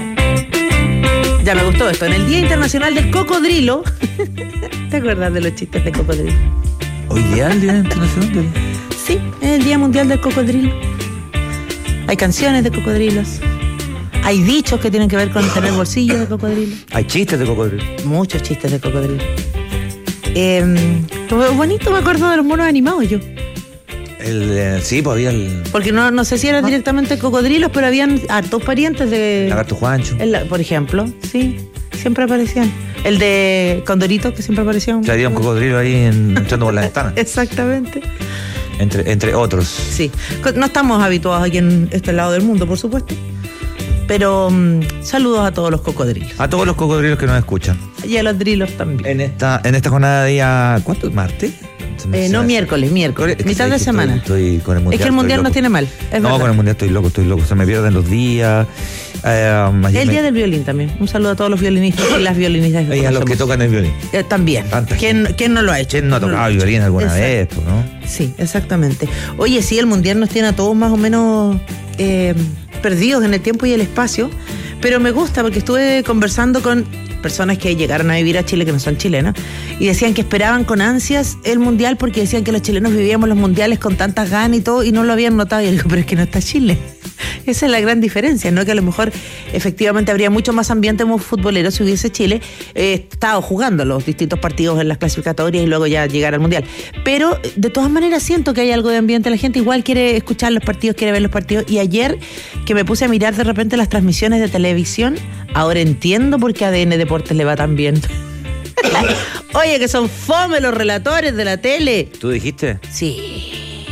Ya me gustó esto. En el Día Internacional del Cocodrilo. ¿Te acuerdas de los chistes de cocodrilo? ¿Hoy día el Día Internacional del...? Sí, es el Día Mundial del Cocodrilo. Hay canciones de cocodrilos. Hay dichos que tienen que ver con tener bolsillos de cocodrilo. Hay chistes de cocodrilo. Muchos chistes de cocodrilo. Eh, bonito, me acuerdo de los monos animados yo. El, eh, sí, pues había el... Porque no, no sé si eran directamente cocodrilos, pero habían hartos parientes de... Lagarto Juancho. El, por ejemplo, sí, siempre aparecían. El de Condorito, que siempre aparecía. Un... había un cocodrilo ahí en, entrando por la ventana. Exactamente. Entre, entre otros. Sí, no estamos habituados aquí en este lado del mundo, por supuesto. Pero um, saludos a todos los cocodrilos. A todos los cocodrilos que nos escuchan. Y a los drilos también. En esta, en esta jornada de día... ¿Cuánto es? ¿Martes? Eh, no, miércoles, miércoles. Es mitad de semana. Estoy, estoy con el mundial, es que el mundial nos tiene mal. Es no, verdad. Con el mundial estoy loco, estoy loco. Se me pierden los días. Eh, um, el me... día del violín también. Un saludo a todos los violinistas y las violinistas. Y a los que tocan el violín. Eh, también. ¿Quién, ¿Quién no lo ha hecho? ¿Quién no ha tocado el violín alguna Exacto. vez? Pues, ¿no? Sí, exactamente. Oye, sí, el mundial nos tiene a todos más o menos eh, perdidos en el tiempo y el espacio. Pero me gusta porque estuve conversando con personas que llegaron a vivir a Chile, que no son chilenas, y decían que esperaban con ansias el mundial porque decían que los chilenos vivíamos los mundiales con tantas ganas y todo, y no lo habían notado. Y yo digo, pero es que no está Chile. Esa es la gran diferencia, ¿no? Que a lo mejor efectivamente habría mucho más ambiente futbolero si hubiese Chile eh, estado jugando los distintos partidos en las clasificatorias y luego ya llegar al mundial. Pero de todas maneras siento que hay algo de ambiente. La gente igual quiere escuchar los partidos, quiere ver los partidos. Y ayer que me puse a mirar de repente las transmisiones de televisión, ahora entiendo por qué A D N Deportes le va tan bien. Oye, que son fome los relatores de la tele. ¿Tú dijiste? Sí.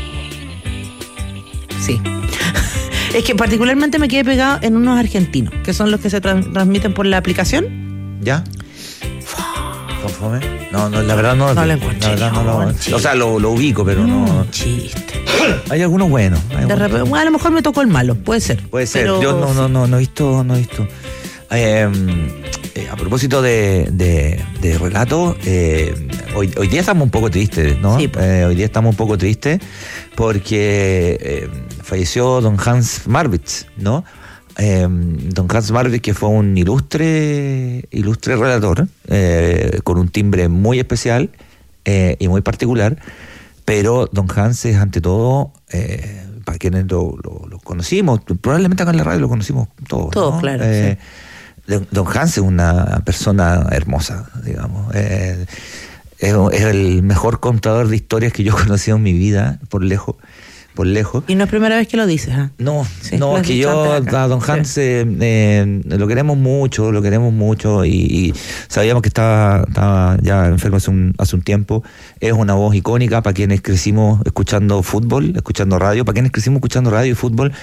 Sí. Es que particularmente me quedé pegado en unos argentinos, que son los que se tra- transmiten por la aplicación. ¿Ya? ¿Con fome? No, no, la verdad no. No lo encuentro. La verdad no lo, o sea, lo, lo ubico, pero no. no. Chiste. Hay algunos buenos. Hay de repente, bueno, a lo mejor me tocó el malo, puede ser. Puede ser. Pero... Yo no, no, no, no he visto, no he visto. Eh, eh, a propósito de, de, de relato, eh, hoy, hoy día estamos un poco tristes, ¿no? Sí, pues. eh, hoy día estamos un poco tristes porque eh, falleció don Hans Marwitz, ¿no? Eh, don Hans Marwitz, que fue un ilustre, ilustre relator, eh, con un timbre muy especial eh, y muy particular, pero don Hans es ante todo... Eh, para quienes lo, lo, lo conocimos, probablemente acá en la radio lo conocimos todos. Todos, ¿no? claro. Eh, sí. Don Hans es una persona hermosa, digamos. Eh, es, es el mejor contador de historias que yo he conocido en mi vida, por lejos. Por lejos. Y no es primera vez que lo dices, ¿eh? No, sí, no, es que yo a don Hans sí. eh, eh, lo queremos mucho, lo queremos mucho y, y sabíamos que estaba, estaba ya enfermo hace un, hace un tiempo. Es una voz icónica para quienes crecimos escuchando fútbol, escuchando radio, para quienes crecimos escuchando radio y fútbol.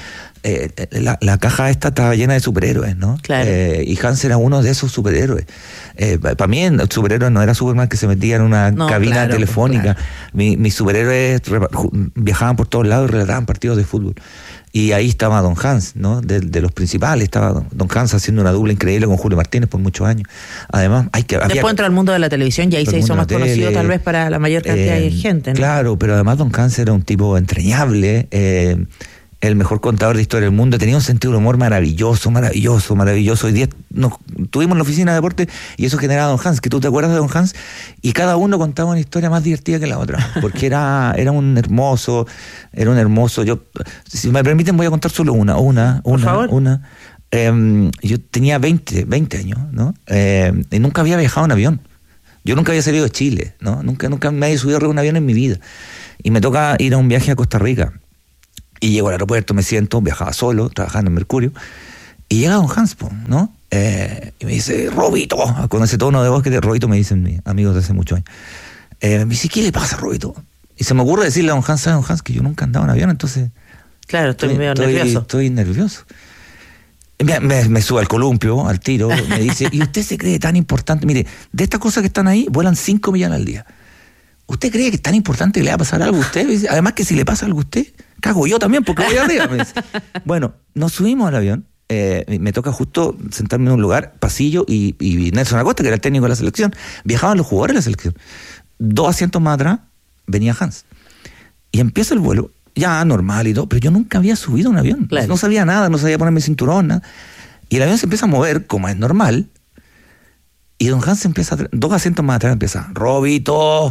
eh, la, la caja esta estaba llena de superhéroes, ¿no? Claro. Eh, y Hans era uno de esos superhéroes. Eh, Para mí el superhéroe no era Superman que se metía en una No, cabina claro, telefónica. claro. Mi, mis superhéroes repa- ju- viajaban por todos lados y relataban partidos de fútbol. Y ahí estaba Don Hans, ¿no? De, de los principales estaba Don, Don Hans haciendo una dupla increíble con Julio Martínez por muchos años. Además, hay que... había- Después entró al mundo de la televisión y ahí Todo se el hizo mundo más de la conocido tele, tal vez para la mayor cantidad eh, de gente, ¿no? Claro, pero además Don Hans era un tipo entrañable, eh, el mejor contador de historia del mundo, tenía un sentido de humor maravilloso, maravilloso, maravilloso. Hoy día nos tuvimos en la oficina de deporte y eso generaba Don Hans, que tú te acuerdas de Don Hans, y cada uno contaba una historia más divertida que la otra, porque era, era un hermoso, era un hermoso, yo, si me permiten voy a contar solo una, una, Por una, favor. una. Eh, yo tenía veinte, veinte años, ¿no? Eh, y nunca había viajado en avión. Yo nunca había salido de Chile, ¿no? Nunca, nunca me había subido a un avión en mi vida. Y me toca ir a un viaje a Costa Rica. Y llego al aeropuerto, me siento, viajaba solo, trabajando en Mercurio. Y llega Don Hans, po, ¿no? Eh, y me dice, Robito, con ese tono de voz que de Robito me dicen mis amigos de hace muchos años. Eh, me dice, ¿qué le pasa, Robito? Y se me ocurre decirle a Don Hans, ¿sabe, Don Hans, que yo nunca andaba en avión? Entonces... Claro, estoy, medio estoy, nervioso. Estoy nervioso. Me, me, me sube al columpio, al tiro, me dice, ¿y usted se cree tan importante? Mire, de estas cosas que están ahí, vuelan cinco millones al día. ¿Usted cree que es tan importante que le va a pasar algo a usted? Me dice, además que si le pasa algo a usted, cago yo también porque voy arriba. Me dice. Bueno, nos subimos al avión, eh, me toca justo sentarme en un lugar, pasillo, y, y Nelson Acosta, que era el técnico de la selección, viajaban los jugadores de la selección. Dos asientos más atrás venía Hans. Y empieza el vuelo, ya normal y todo, pero yo nunca había subido a un avión. Claro. No sabía nada, no sabía ponerme cinturón, nada. Y el avión se empieza a mover, como es normal, y Don Hans empieza, a tra- dos asientos más atrás empieza, Robito,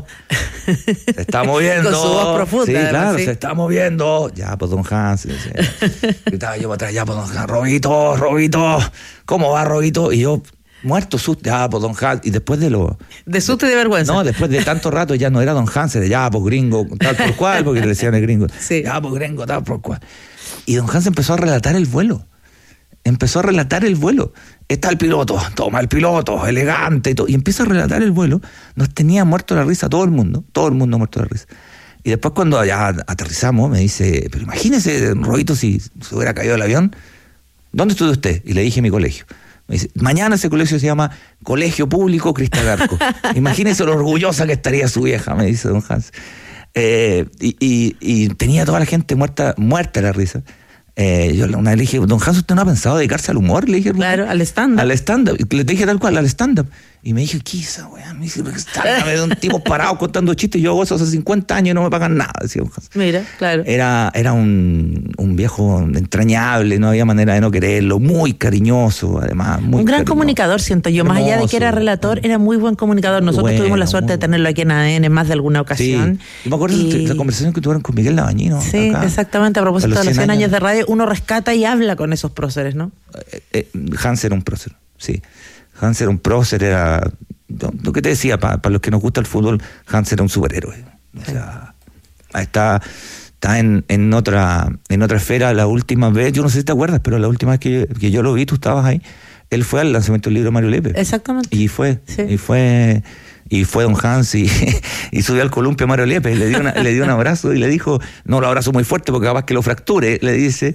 se está moviendo. Con su voz profunda. Sí, además, claro, sí. se está moviendo. Ya, pues Don Hans. Gritaba yo para atrás, ya, pues Don Hans, Robito, Robito, ¿cómo va, Robito? Y yo, muerto susto, ya, pues Don Hans. Y después de lo... De susto y de vergüenza. No, después de tanto rato ya no era Don Hans, era ya, pues gringo, tal por cual, porque le decían el gringo. Sí. Ya, pues gringo, tal por cual. Y Don Hans empezó a relatar el vuelo. Empezó a relatar el vuelo. Está el piloto, toma el piloto, elegante y todo. Y empieza a relatar el vuelo. Nos tenía muerto la risa todo el mundo, todo el mundo muerto la risa. Y después cuando ya aterrizamos me dice, pero imagínese, Robito, si se hubiera caído el avión, ¿dónde estudia usted? Y le dije mi colegio. Me dice, mañana ese colegio se llama Colegio Público Cristal Arco. Imagínese lo orgullosa que estaría su vieja, me dice Don Hans. Eh, y, y, y tenía toda la gente muerta, muerta la risa. Eh, yo una vez le dije, Don Hans, ¿usted no ha pensado dedicarse al humor? Le dije, claro, al stand-up. Al stand-up. Le dije tal cual, al stand-up. Y me dije, ¿qué es esa weá? Me dice, me de un tipo parado contando chistes. Yo hago eso hace cincuenta años y no me pagan nada, decía Don Hans. Mira, claro. Era, era un, un viejo entrañable, no había manera de no quererlo, muy cariñoso, además. Muy un gran cariñoso. comunicador, siento yo. Más allá de que era relator, era muy buen comunicador. Nosotros Bueno, tuvimos la suerte de tenerlo aquí en A D N en más de alguna ocasión. Sí. Y me acuerdo Y- de la conversación que tuvieron con Miguel Labañino. Sí, acá. exactamente. A propósito A de los los cien cien años de radio, uno rescata y habla con esos próceres, ¿no? Eh, eh, Hans era un prócer, sí. Hans era un prócer, era... Lo que te decía, para los que nos gusta el fútbol, Hans era un superhéroe. O sea, está, está en, en otra en otra esfera. La última vez, yo no sé si te acuerdas, pero la última vez que, que yo lo vi, tú estabas ahí, él fue al lanzamiento del libro de Mario Lepe. Exactamente. Y fue, Sí. y fue... Y fue Don Hans y, y subió al columpio a Mario Lepe, le dio, una, le dio un abrazo y le dijo, no lo abrazo muy fuerte porque capaz que lo fracture, le dice.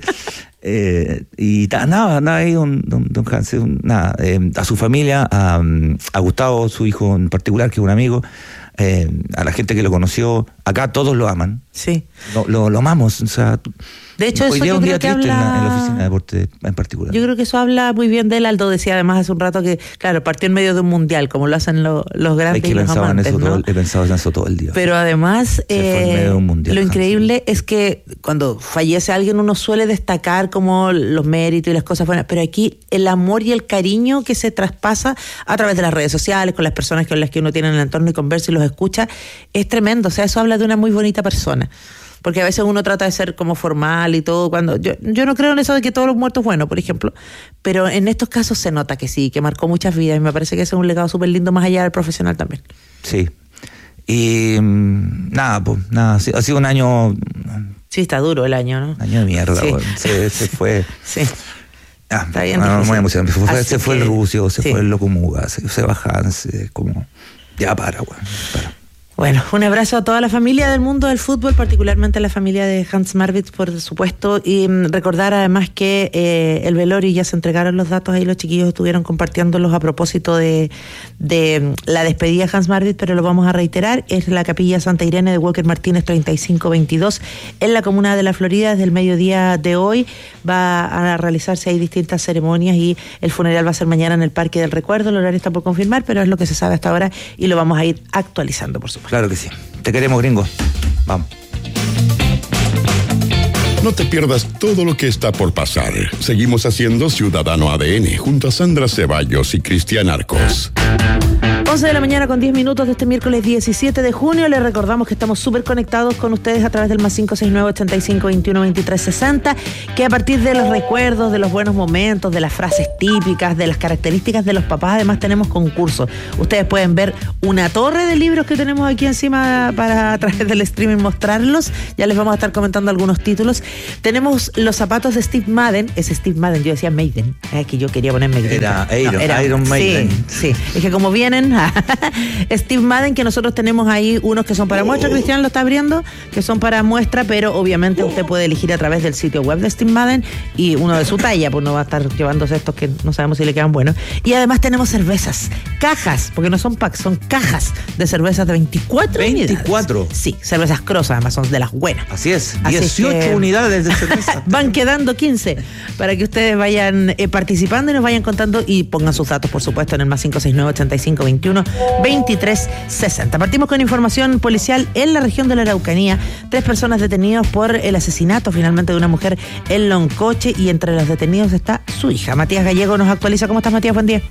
Eh, y ta, nada, nada ahí don, don, don Hans, un- nada, eh, a su familia, a, a Gustavo, su hijo en particular, que es un amigo, eh, a la gente que lo conoció, acá todos lo aman. Sí. Lo, lo, lo amamos, o sea, De hecho, hoy eso día yo es un creo día que triste en, la, en la habla- oficina de deporte en particular. Yo creo que eso habla muy bien de él. Aldo decía además hace un rato que, claro, partió en medio de un mundial, como lo hacen lo- los Es grandes que y he los pensado en amantes, eso ¿no? todo, he pensado en eso todo el día. Pero además, fue en eh, medio de un mundial, lo Hans. increíble es que cuando fallece alguien uno suele destacar como los méritos y las cosas buenas, pero aquí el amor y el cariño que se traspasa a través de las redes sociales, con las personas con las que uno tiene en el entorno y conversa y los escucha, es tremendo. O sea, eso habla de una muy bonita persona. Porque a veces uno trata de ser como formal y todo, cuando yo, yo no creo en eso de que todos los muertos buenos, por ejemplo, pero en estos casos se nota que sí, que marcó muchas vidas y me parece que ese es un legado súper lindo más allá del profesional también. Sí. Y mm, nada, pues, nada, ha sido- ha sido un año, Sí, está duro el año, ¿no? año de mierda, Sí. weón. se, se fue. Sí. Ah, Está bien no, no, difícil. muy emocionante. Se fue, Así se fue el que, Rucio, se sí. fue el Locomuga, se, se va Hans, eh, como, ya para, weón, para. Bueno, un abrazo a toda la familia del mundo del fútbol, particularmente a la familia de Hans Marwitz, por supuesto, y mm, recordar además que eh, el velorio ya se entregaron los datos, ahí los chiquillos estuvieron compartiéndolos a propósito de, de mm, la despedida de Hans Marwitz, pero lo vamos a reiterar, es la Capilla Santa Irene de Walker Martínez treinta y cinco veintidós en la comuna de La Florida. Desde el mediodía de hoy va a realizarse ahí distintas ceremonias y el funeral va a ser mañana en el Parque del Recuerdo. El horario está por confirmar, pero es lo que se sabe hasta ahora y lo vamos a ir actualizando, por supuesto. Claro que sí. Te queremos, gringo. Vamos. No te pierdas todo lo que está por pasar. Seguimos haciendo Ciudadano A D N junto a Sandra Ceballos y Cristian Arcos. once de la mañana con diez minutos de este miércoles diecisiete de junio. Les recordamos que estamos súper conectados con ustedes a través del más cinco seis nueve, ochenta y cinco, veintiuno, veintitrés, sesenta, que a partir de los recuerdos, de los buenos momentos, de las frases típicas, de las características de los papás, además tenemos concursos. Ustedes pueden ver una torre de libros que tenemos aquí encima para a través del streaming mostrarlos. Ya les vamos a estar comentando algunos títulos. Tenemos los zapatos de Steve Madden. Es Steve Madden, yo decía Maiden. Es que yo quería ponerme Era, Iron, no, era Iron Maiden. Sí, sí. Es que como vienen Steve Madden, que nosotros tenemos ahí unos que son para muestra, Cristian lo está abriendo, que son para muestra, pero obviamente usted puede elegir a través del sitio web de Steve Madden y uno de su talla, pues no va a estar llevándose estos que no sabemos si le quedan buenos. Y además tenemos cervezas, cajas, porque no son packs, son cajas de cervezas de veinticuatro veinticuatro. Unidades. Sí, cervezas Cross, además son de las buenas. Así es, Así dieciocho que unidades de cerveza. Van quedando quince para que ustedes vayan eh, participando y nos vayan contando y pongan sus datos, por supuesto, en el más cinco seis nueve, ochenta y cinco, veintiuno, veintitrés, sesenta. Partimos con información policial en la región de la Araucanía. Tres personas detenidas por el asesinato finalmente de una mujer en Loncoche y entre los detenidos está su hija. Matías Gallego nos actualiza. ¿Cómo estás, Matías? Buen día.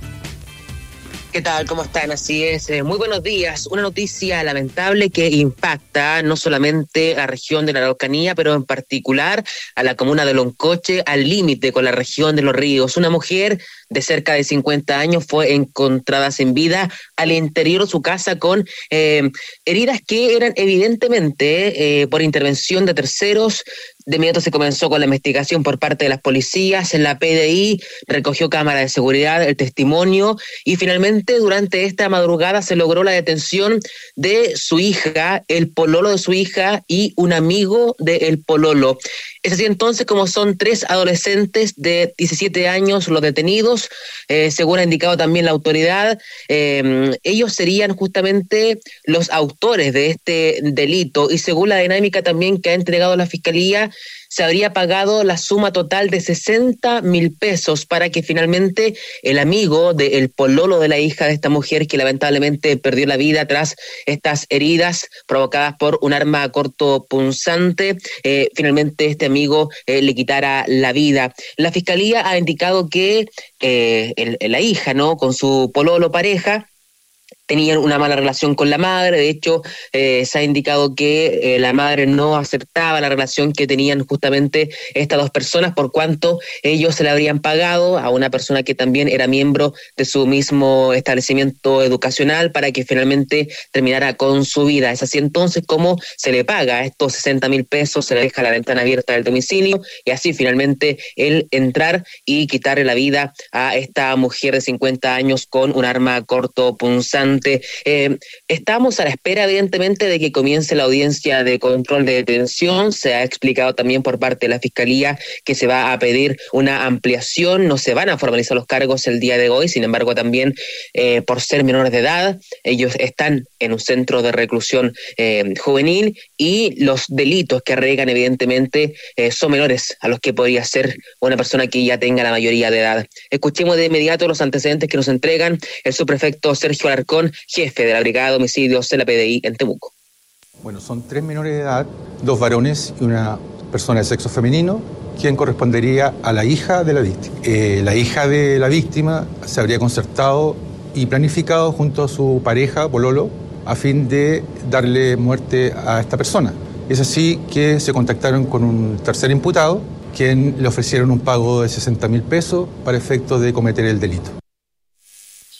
¿Qué tal? ¿Cómo están? Así es. Eh, muy buenos días. Una noticia lamentable que impacta no solamente a la región de la Araucanía, pero en particular a la comuna de Loncoche, al límite con la región de Los Ríos. Una mujer de cerca de cincuenta años fue encontrada sin vida al interior de su casa con eh, heridas que eran evidentemente eh, por intervención de terceros. De inmediato se comenzó con la investigación por parte de las policías, en la P D I recogió cámara de seguridad, el testimonio y finalmente durante esta madrugada se logró la detención de su hija, el pololo de su hija y un amigo del pololo. Es así entonces como son tres adolescentes de diecisiete años los detenidos, eh, según ha indicado también la autoridad. Eh, ellos serían justamente los autores de este delito y según la dinámica también que ha entregado la Fiscalía, se habría pagado la suma total de sesenta mil pesos para que finalmente el amigo del pololo de la hija de esta mujer, que lamentablemente perdió la vida tras estas heridas provocadas por un arma cortopunzante, eh, finalmente este amigo eh, le quitara la vida. La Fiscalía ha indicado que eh, el, la hija, ¿no?, con su pololo pareja, tenían una mala relación con la madre. De hecho, eh, se ha indicado que eh, la madre no aceptaba la relación que tenían justamente estas dos personas, por cuanto ellos se le habrían pagado a una persona que también era miembro de su mismo establecimiento educacional para que finalmente terminara con su vida. Es así entonces como se le paga estos sesenta mil pesos, se le deja la ventana abierta del domicilio y así finalmente él entrar y quitarle la vida a esta mujer de cincuenta años con un arma cortopunzante. Eh, estamos a la espera, evidentemente, de que comience la audiencia de control de detención. Se ha explicado también por parte de la Fiscalía que se va a pedir una ampliación. No se van a formalizar los cargos el día de hoy, sin embargo, también eh, por ser menores de edad, ellos están en un centro de reclusión eh, juvenil y los delitos que arraigan, evidentemente, eh, son menores a los que podría ser una persona que ya tenga la mayoría de edad. Escuchemos de inmediato los antecedentes que nos entregan el subprefecto Sergio Alarcón, jefe de la Brigada de Homicidios de la P D I en Temuco. Bueno, son tres menores de edad, dos varones y una persona de sexo femenino, quien correspondería a la hija de la víctima. Eh, la hija de la víctima se habría concertado y planificado junto a su pareja, pololo, a fin de darle muerte a esta persona. Es así que se contactaron con un tercer imputado, quien le ofrecieron un pago de sesenta mil pesos para efectos de cometer el delito.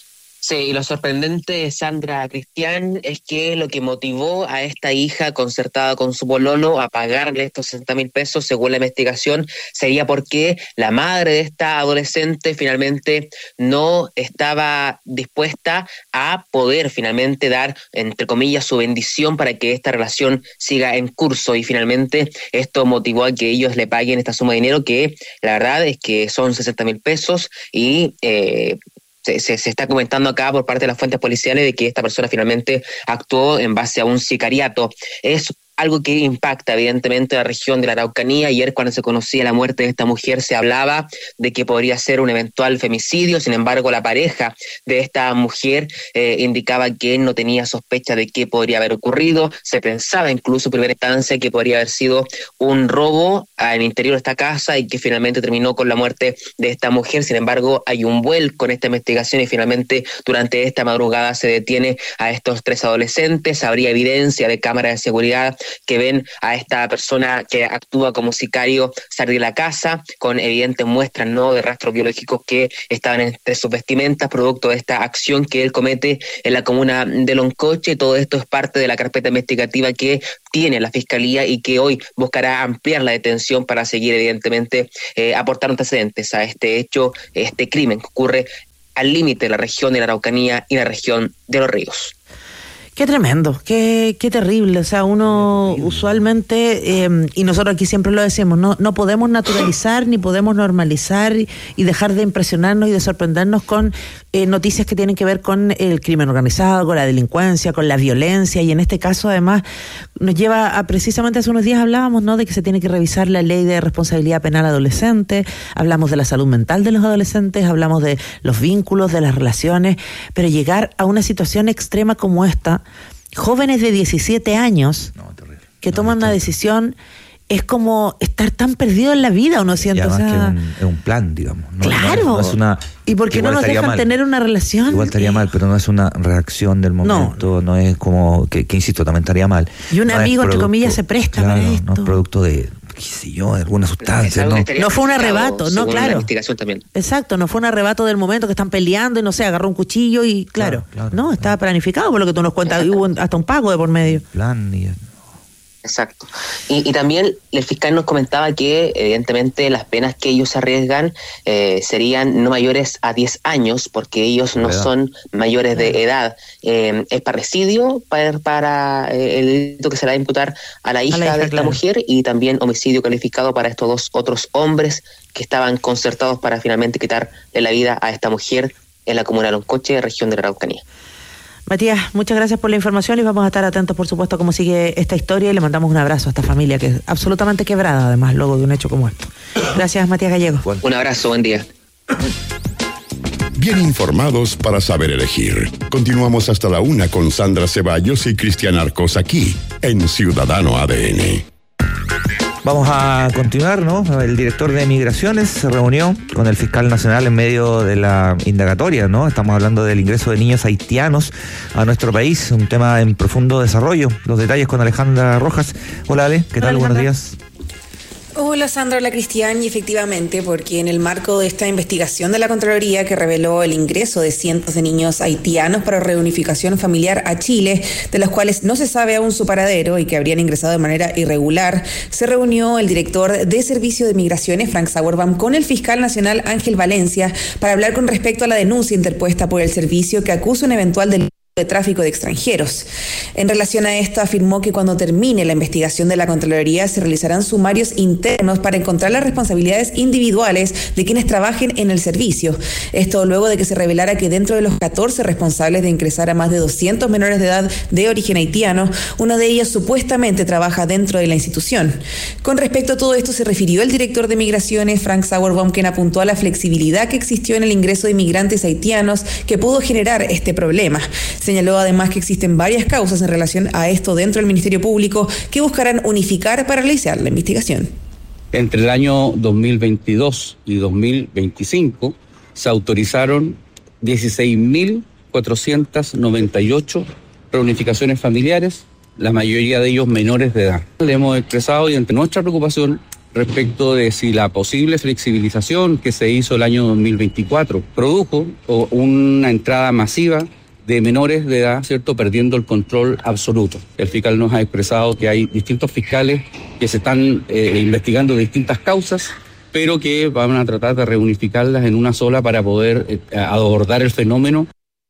Sí, y lo sorprendente, Sandra Cristian, es que lo que motivó a esta hija concertada con su pololo a pagarle estos sesenta mil pesos, según la investigación, sería porque la madre de esta adolescente finalmente no estaba dispuesta a poder finalmente dar, entre comillas, su bendición para que esta relación siga en curso, y finalmente esto motivó a que ellos le paguen esta suma de dinero, que la verdad es que son sesenta mil pesos, y eh, Se, se, se está comentando acá por parte de las fuentes policiales de que esta persona finalmente actuó en base a un sicariato. Es algo que impacta evidentemente la región de la Araucanía. Ayer, cuando se conocía la muerte de esta mujer, se hablaba de que podría ser un eventual femicidio. Sin embargo, la pareja de esta mujer eh, indicaba que no tenía sospecha de qué podría haber ocurrido. Se pensaba incluso en primera instancia que podría haber sido un robo al interior de esta casa y que finalmente terminó con la muerte de esta mujer. Sin embargo, hay un vuelco en esta investigación y finalmente durante esta madrugada se detiene a estos tres adolescentes. Habría evidencia de cámaras de seguridad que ven a esta persona que actúa como sicario salir de la casa con evidentes muestras, ¿no?, de rastros biológicos que estaban entre sus vestimentas, producto de esta acción que él comete en la comuna de Loncoche. Todo esto es parte de la carpeta investigativa que tiene la Fiscalía y que hoy buscará ampliar la detención para seguir evidentemente eh, aportando antecedentes a este hecho, este crimen que ocurre al límite de la región de la Araucanía y la región de Los Ríos. Qué tremendo, qué, qué terrible. O sea, uno usualmente, eh, y nosotros aquí siempre lo decimos, no, no podemos naturalizar ni podemos normalizar y, y dejar de impresionarnos y de sorprendernos con eh, noticias que tienen que ver con el crimen organizado, con la delincuencia, con la violencia, y en este caso además nos lleva a, precisamente hace unos días hablábamos, ¿no?, de que se tiene que revisar la ley de responsabilidad penal adolescente, hablamos de la salud mental de los adolescentes, hablamos de los vínculos, de las relaciones, pero llegar a una situación extrema como esta, jóvenes de diecisiete años no, que toman no, una decisión, es como estar tan perdido en la vida, uno siente. O sea, que es un, es un plan, digamos. No, claro. No, no es una, ¿Y por qué no nos dejan mal. tener una relación? Igual estaría eh. mal, pero no es una reacción del momento, no, no es como, que, que insisto, también estaría mal. Y un no amigo, entre comillas, se presta claro, para esto. No es producto de, qué sé yo, de alguna sustancia. No, no fue un arrebato, no, claro. La investigación también. Exacto, no fue un arrebato del momento que están peleando y no sé, agarró un cuchillo y claro, claro, claro no, claro. Estaba planificado por lo que tú nos cuentas, hubo hasta un pago de por medio. Plan y... Exacto. Y, y también el fiscal nos comentaba que evidentemente las penas que ellos arriesgan eh, serían no mayores a diez años, porque ellos no son mayores de edad. Eh, es parricidio para, para eh, el delito que se le va a imputar a la hija, a la hija de esta claro. mujer, y también homicidio calificado para estos dos otros hombres que estaban concertados para finalmente quitarle la vida a esta mujer en la comuna de Loncoche, región de la Araucanía. Matías, muchas gracias por la información y vamos a estar atentos, por supuesto, a cómo sigue esta historia, y le mandamos un abrazo a esta familia que es absolutamente quebrada, además, luego de un hecho como esto. Gracias, Matías Gallego. Un abrazo, buen día. Bien informados para saber elegir. Continuamos hasta la una con Sandra Ceballos y Cristian Arcos aquí, en Ciudadano A D N. Vamos a continuar, ¿no? El director de Migraciones se reunió con el fiscal nacional en medio de la indagatoria, ¿no? Estamos hablando del ingreso de niños haitianos a nuestro país, un tema en profundo desarrollo. Los detalles con Alejandra Rojas. Hola, Ale, ¿qué tal? Hola, buenos días. Hola Sandra, hola Cristian, y efectivamente, porque en el marco de esta investigación de la Contraloría que reveló el ingreso de cientos de niños haitianos para reunificación familiar a Chile, de los cuales no se sabe aún su paradero y que habrían ingresado de manera irregular, se reunió el director de Servicio de Migraciones, Frank Sauerbaum, con el fiscal nacional Ángel Valencia para hablar con respecto a la denuncia interpuesta por el servicio que acusa un eventual delito de tráfico de extranjeros. En relación a esto, afirmó que cuando termine la investigación de la Contraloría se realizarán sumarios internos para encontrar las responsabilidades individuales de quienes trabajen en el servicio. Esto luego de que se revelara que dentro de los catorce responsables de ingresar a más de doscientos menores de edad de origen haitiano, uno de ellos supuestamente trabaja dentro de la institución. Con respecto a todo esto se refirió el director de Migraciones, Frank Sauerbaum, quien apuntó a la flexibilidad que existió en el ingreso de inmigrantes haitianos que pudo generar este problema. Señaló además que existen varias causas en relación a esto dentro del Ministerio Público que buscarán unificar para realizar la investigación. Entre el año dos mil veintidós y dos mil veinticinco se autorizaron dieciséis mil cuatrocientas noventa y ocho reunificaciones familiares, la mayoría de ellos menores de edad. Le hemos expresado y ante nuestra preocupación respecto de si la posible flexibilización que se hizo el año dos mil veinticuatro produjo una entrada masiva de menores de edad, ¿cierto?, perdiendo el control absoluto. El fiscal nos ha expresado que hay distintos fiscales que se están eh, investigando distintas causas, pero que van a tratar de reunificarlas en una sola para poder eh, abordar el fenómeno.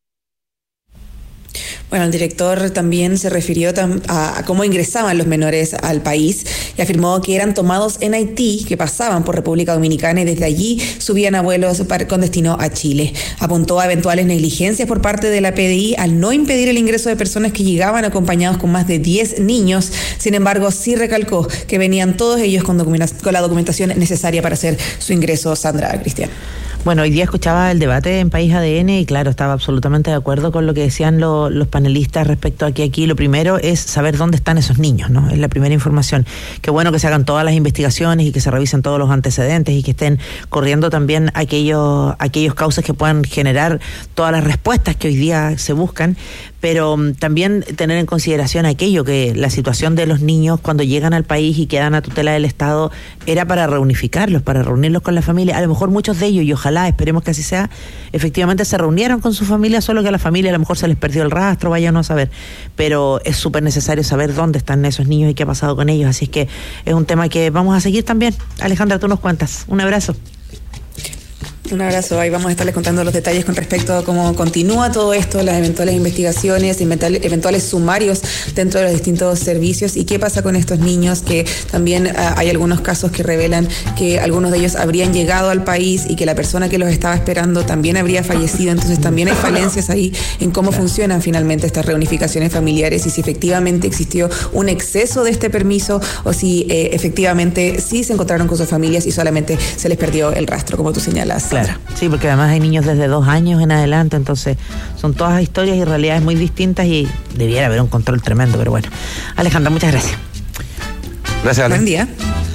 Bueno, el director también se refirió a, a cómo ingresaban los menores al país y afirmó que eran tomados en Haití, que pasaban por República Dominicana y desde allí subían a vuelos para, con destino a Chile. Apuntó a eventuales negligencias por parte de la P D I al no impedir el ingreso de personas que llegaban acompañados con más de diez niños. Sin embargo, sí recalcó que venían todos ellos con, con la documentación necesaria para hacer su ingreso. Sandra, Cristian. Bueno, hoy día escuchaba el debate en País A D N y claro, estaba absolutamente de acuerdo con lo que decían lo, los panelistas respecto a que aquí lo primero es saber dónde están esos niños, ¿no? Es la primera información. Qué bueno que se hagan todas las investigaciones y que se revisen todos los antecedentes y que estén corriendo también aquellos, aquellos causas que puedan generar todas las respuestas que hoy día se buscan, pero um, también tener en consideración aquello que la situación de los niños cuando llegan al país y quedan a tutela del Estado era para reunificarlos, para reunirlos con la familia. A lo mejor muchos de ellos, y ojalá, esperemos que así sea, efectivamente se reunieron con su familia, solo que a la familia a lo mejor se les perdió el rastro, vaya no a saber, pero es súper necesario saber dónde están esos niños y qué ha pasado con ellos, así es que es un tema que vamos a seguir también. Alejandra, tú nos cuentas. Un abrazo. Un abrazo, ahí vamos a estarles contando los detalles con respecto a cómo continúa todo esto, las eventuales investigaciones, eventuales sumarios dentro de los distintos servicios y qué pasa con estos niños que también uh, hay algunos casos que revelan que algunos de ellos habrían llegado al país y que la persona que los estaba esperando también habría fallecido, entonces también hay falencias ahí en cómo funcionan finalmente estas reunificaciones familiares y si efectivamente existió un exceso de este permiso o si eh, efectivamente sí se encontraron con sus familias y solamente se les perdió el rastro, como tú señalas. Claro. Sí, porque además hay niños desde dos años en adelante, entonces son todas historias y realidades muy distintas y debiera haber un control tremendo, pero bueno. Alejandra, muchas gracias. Gracias, Ale. Buen día.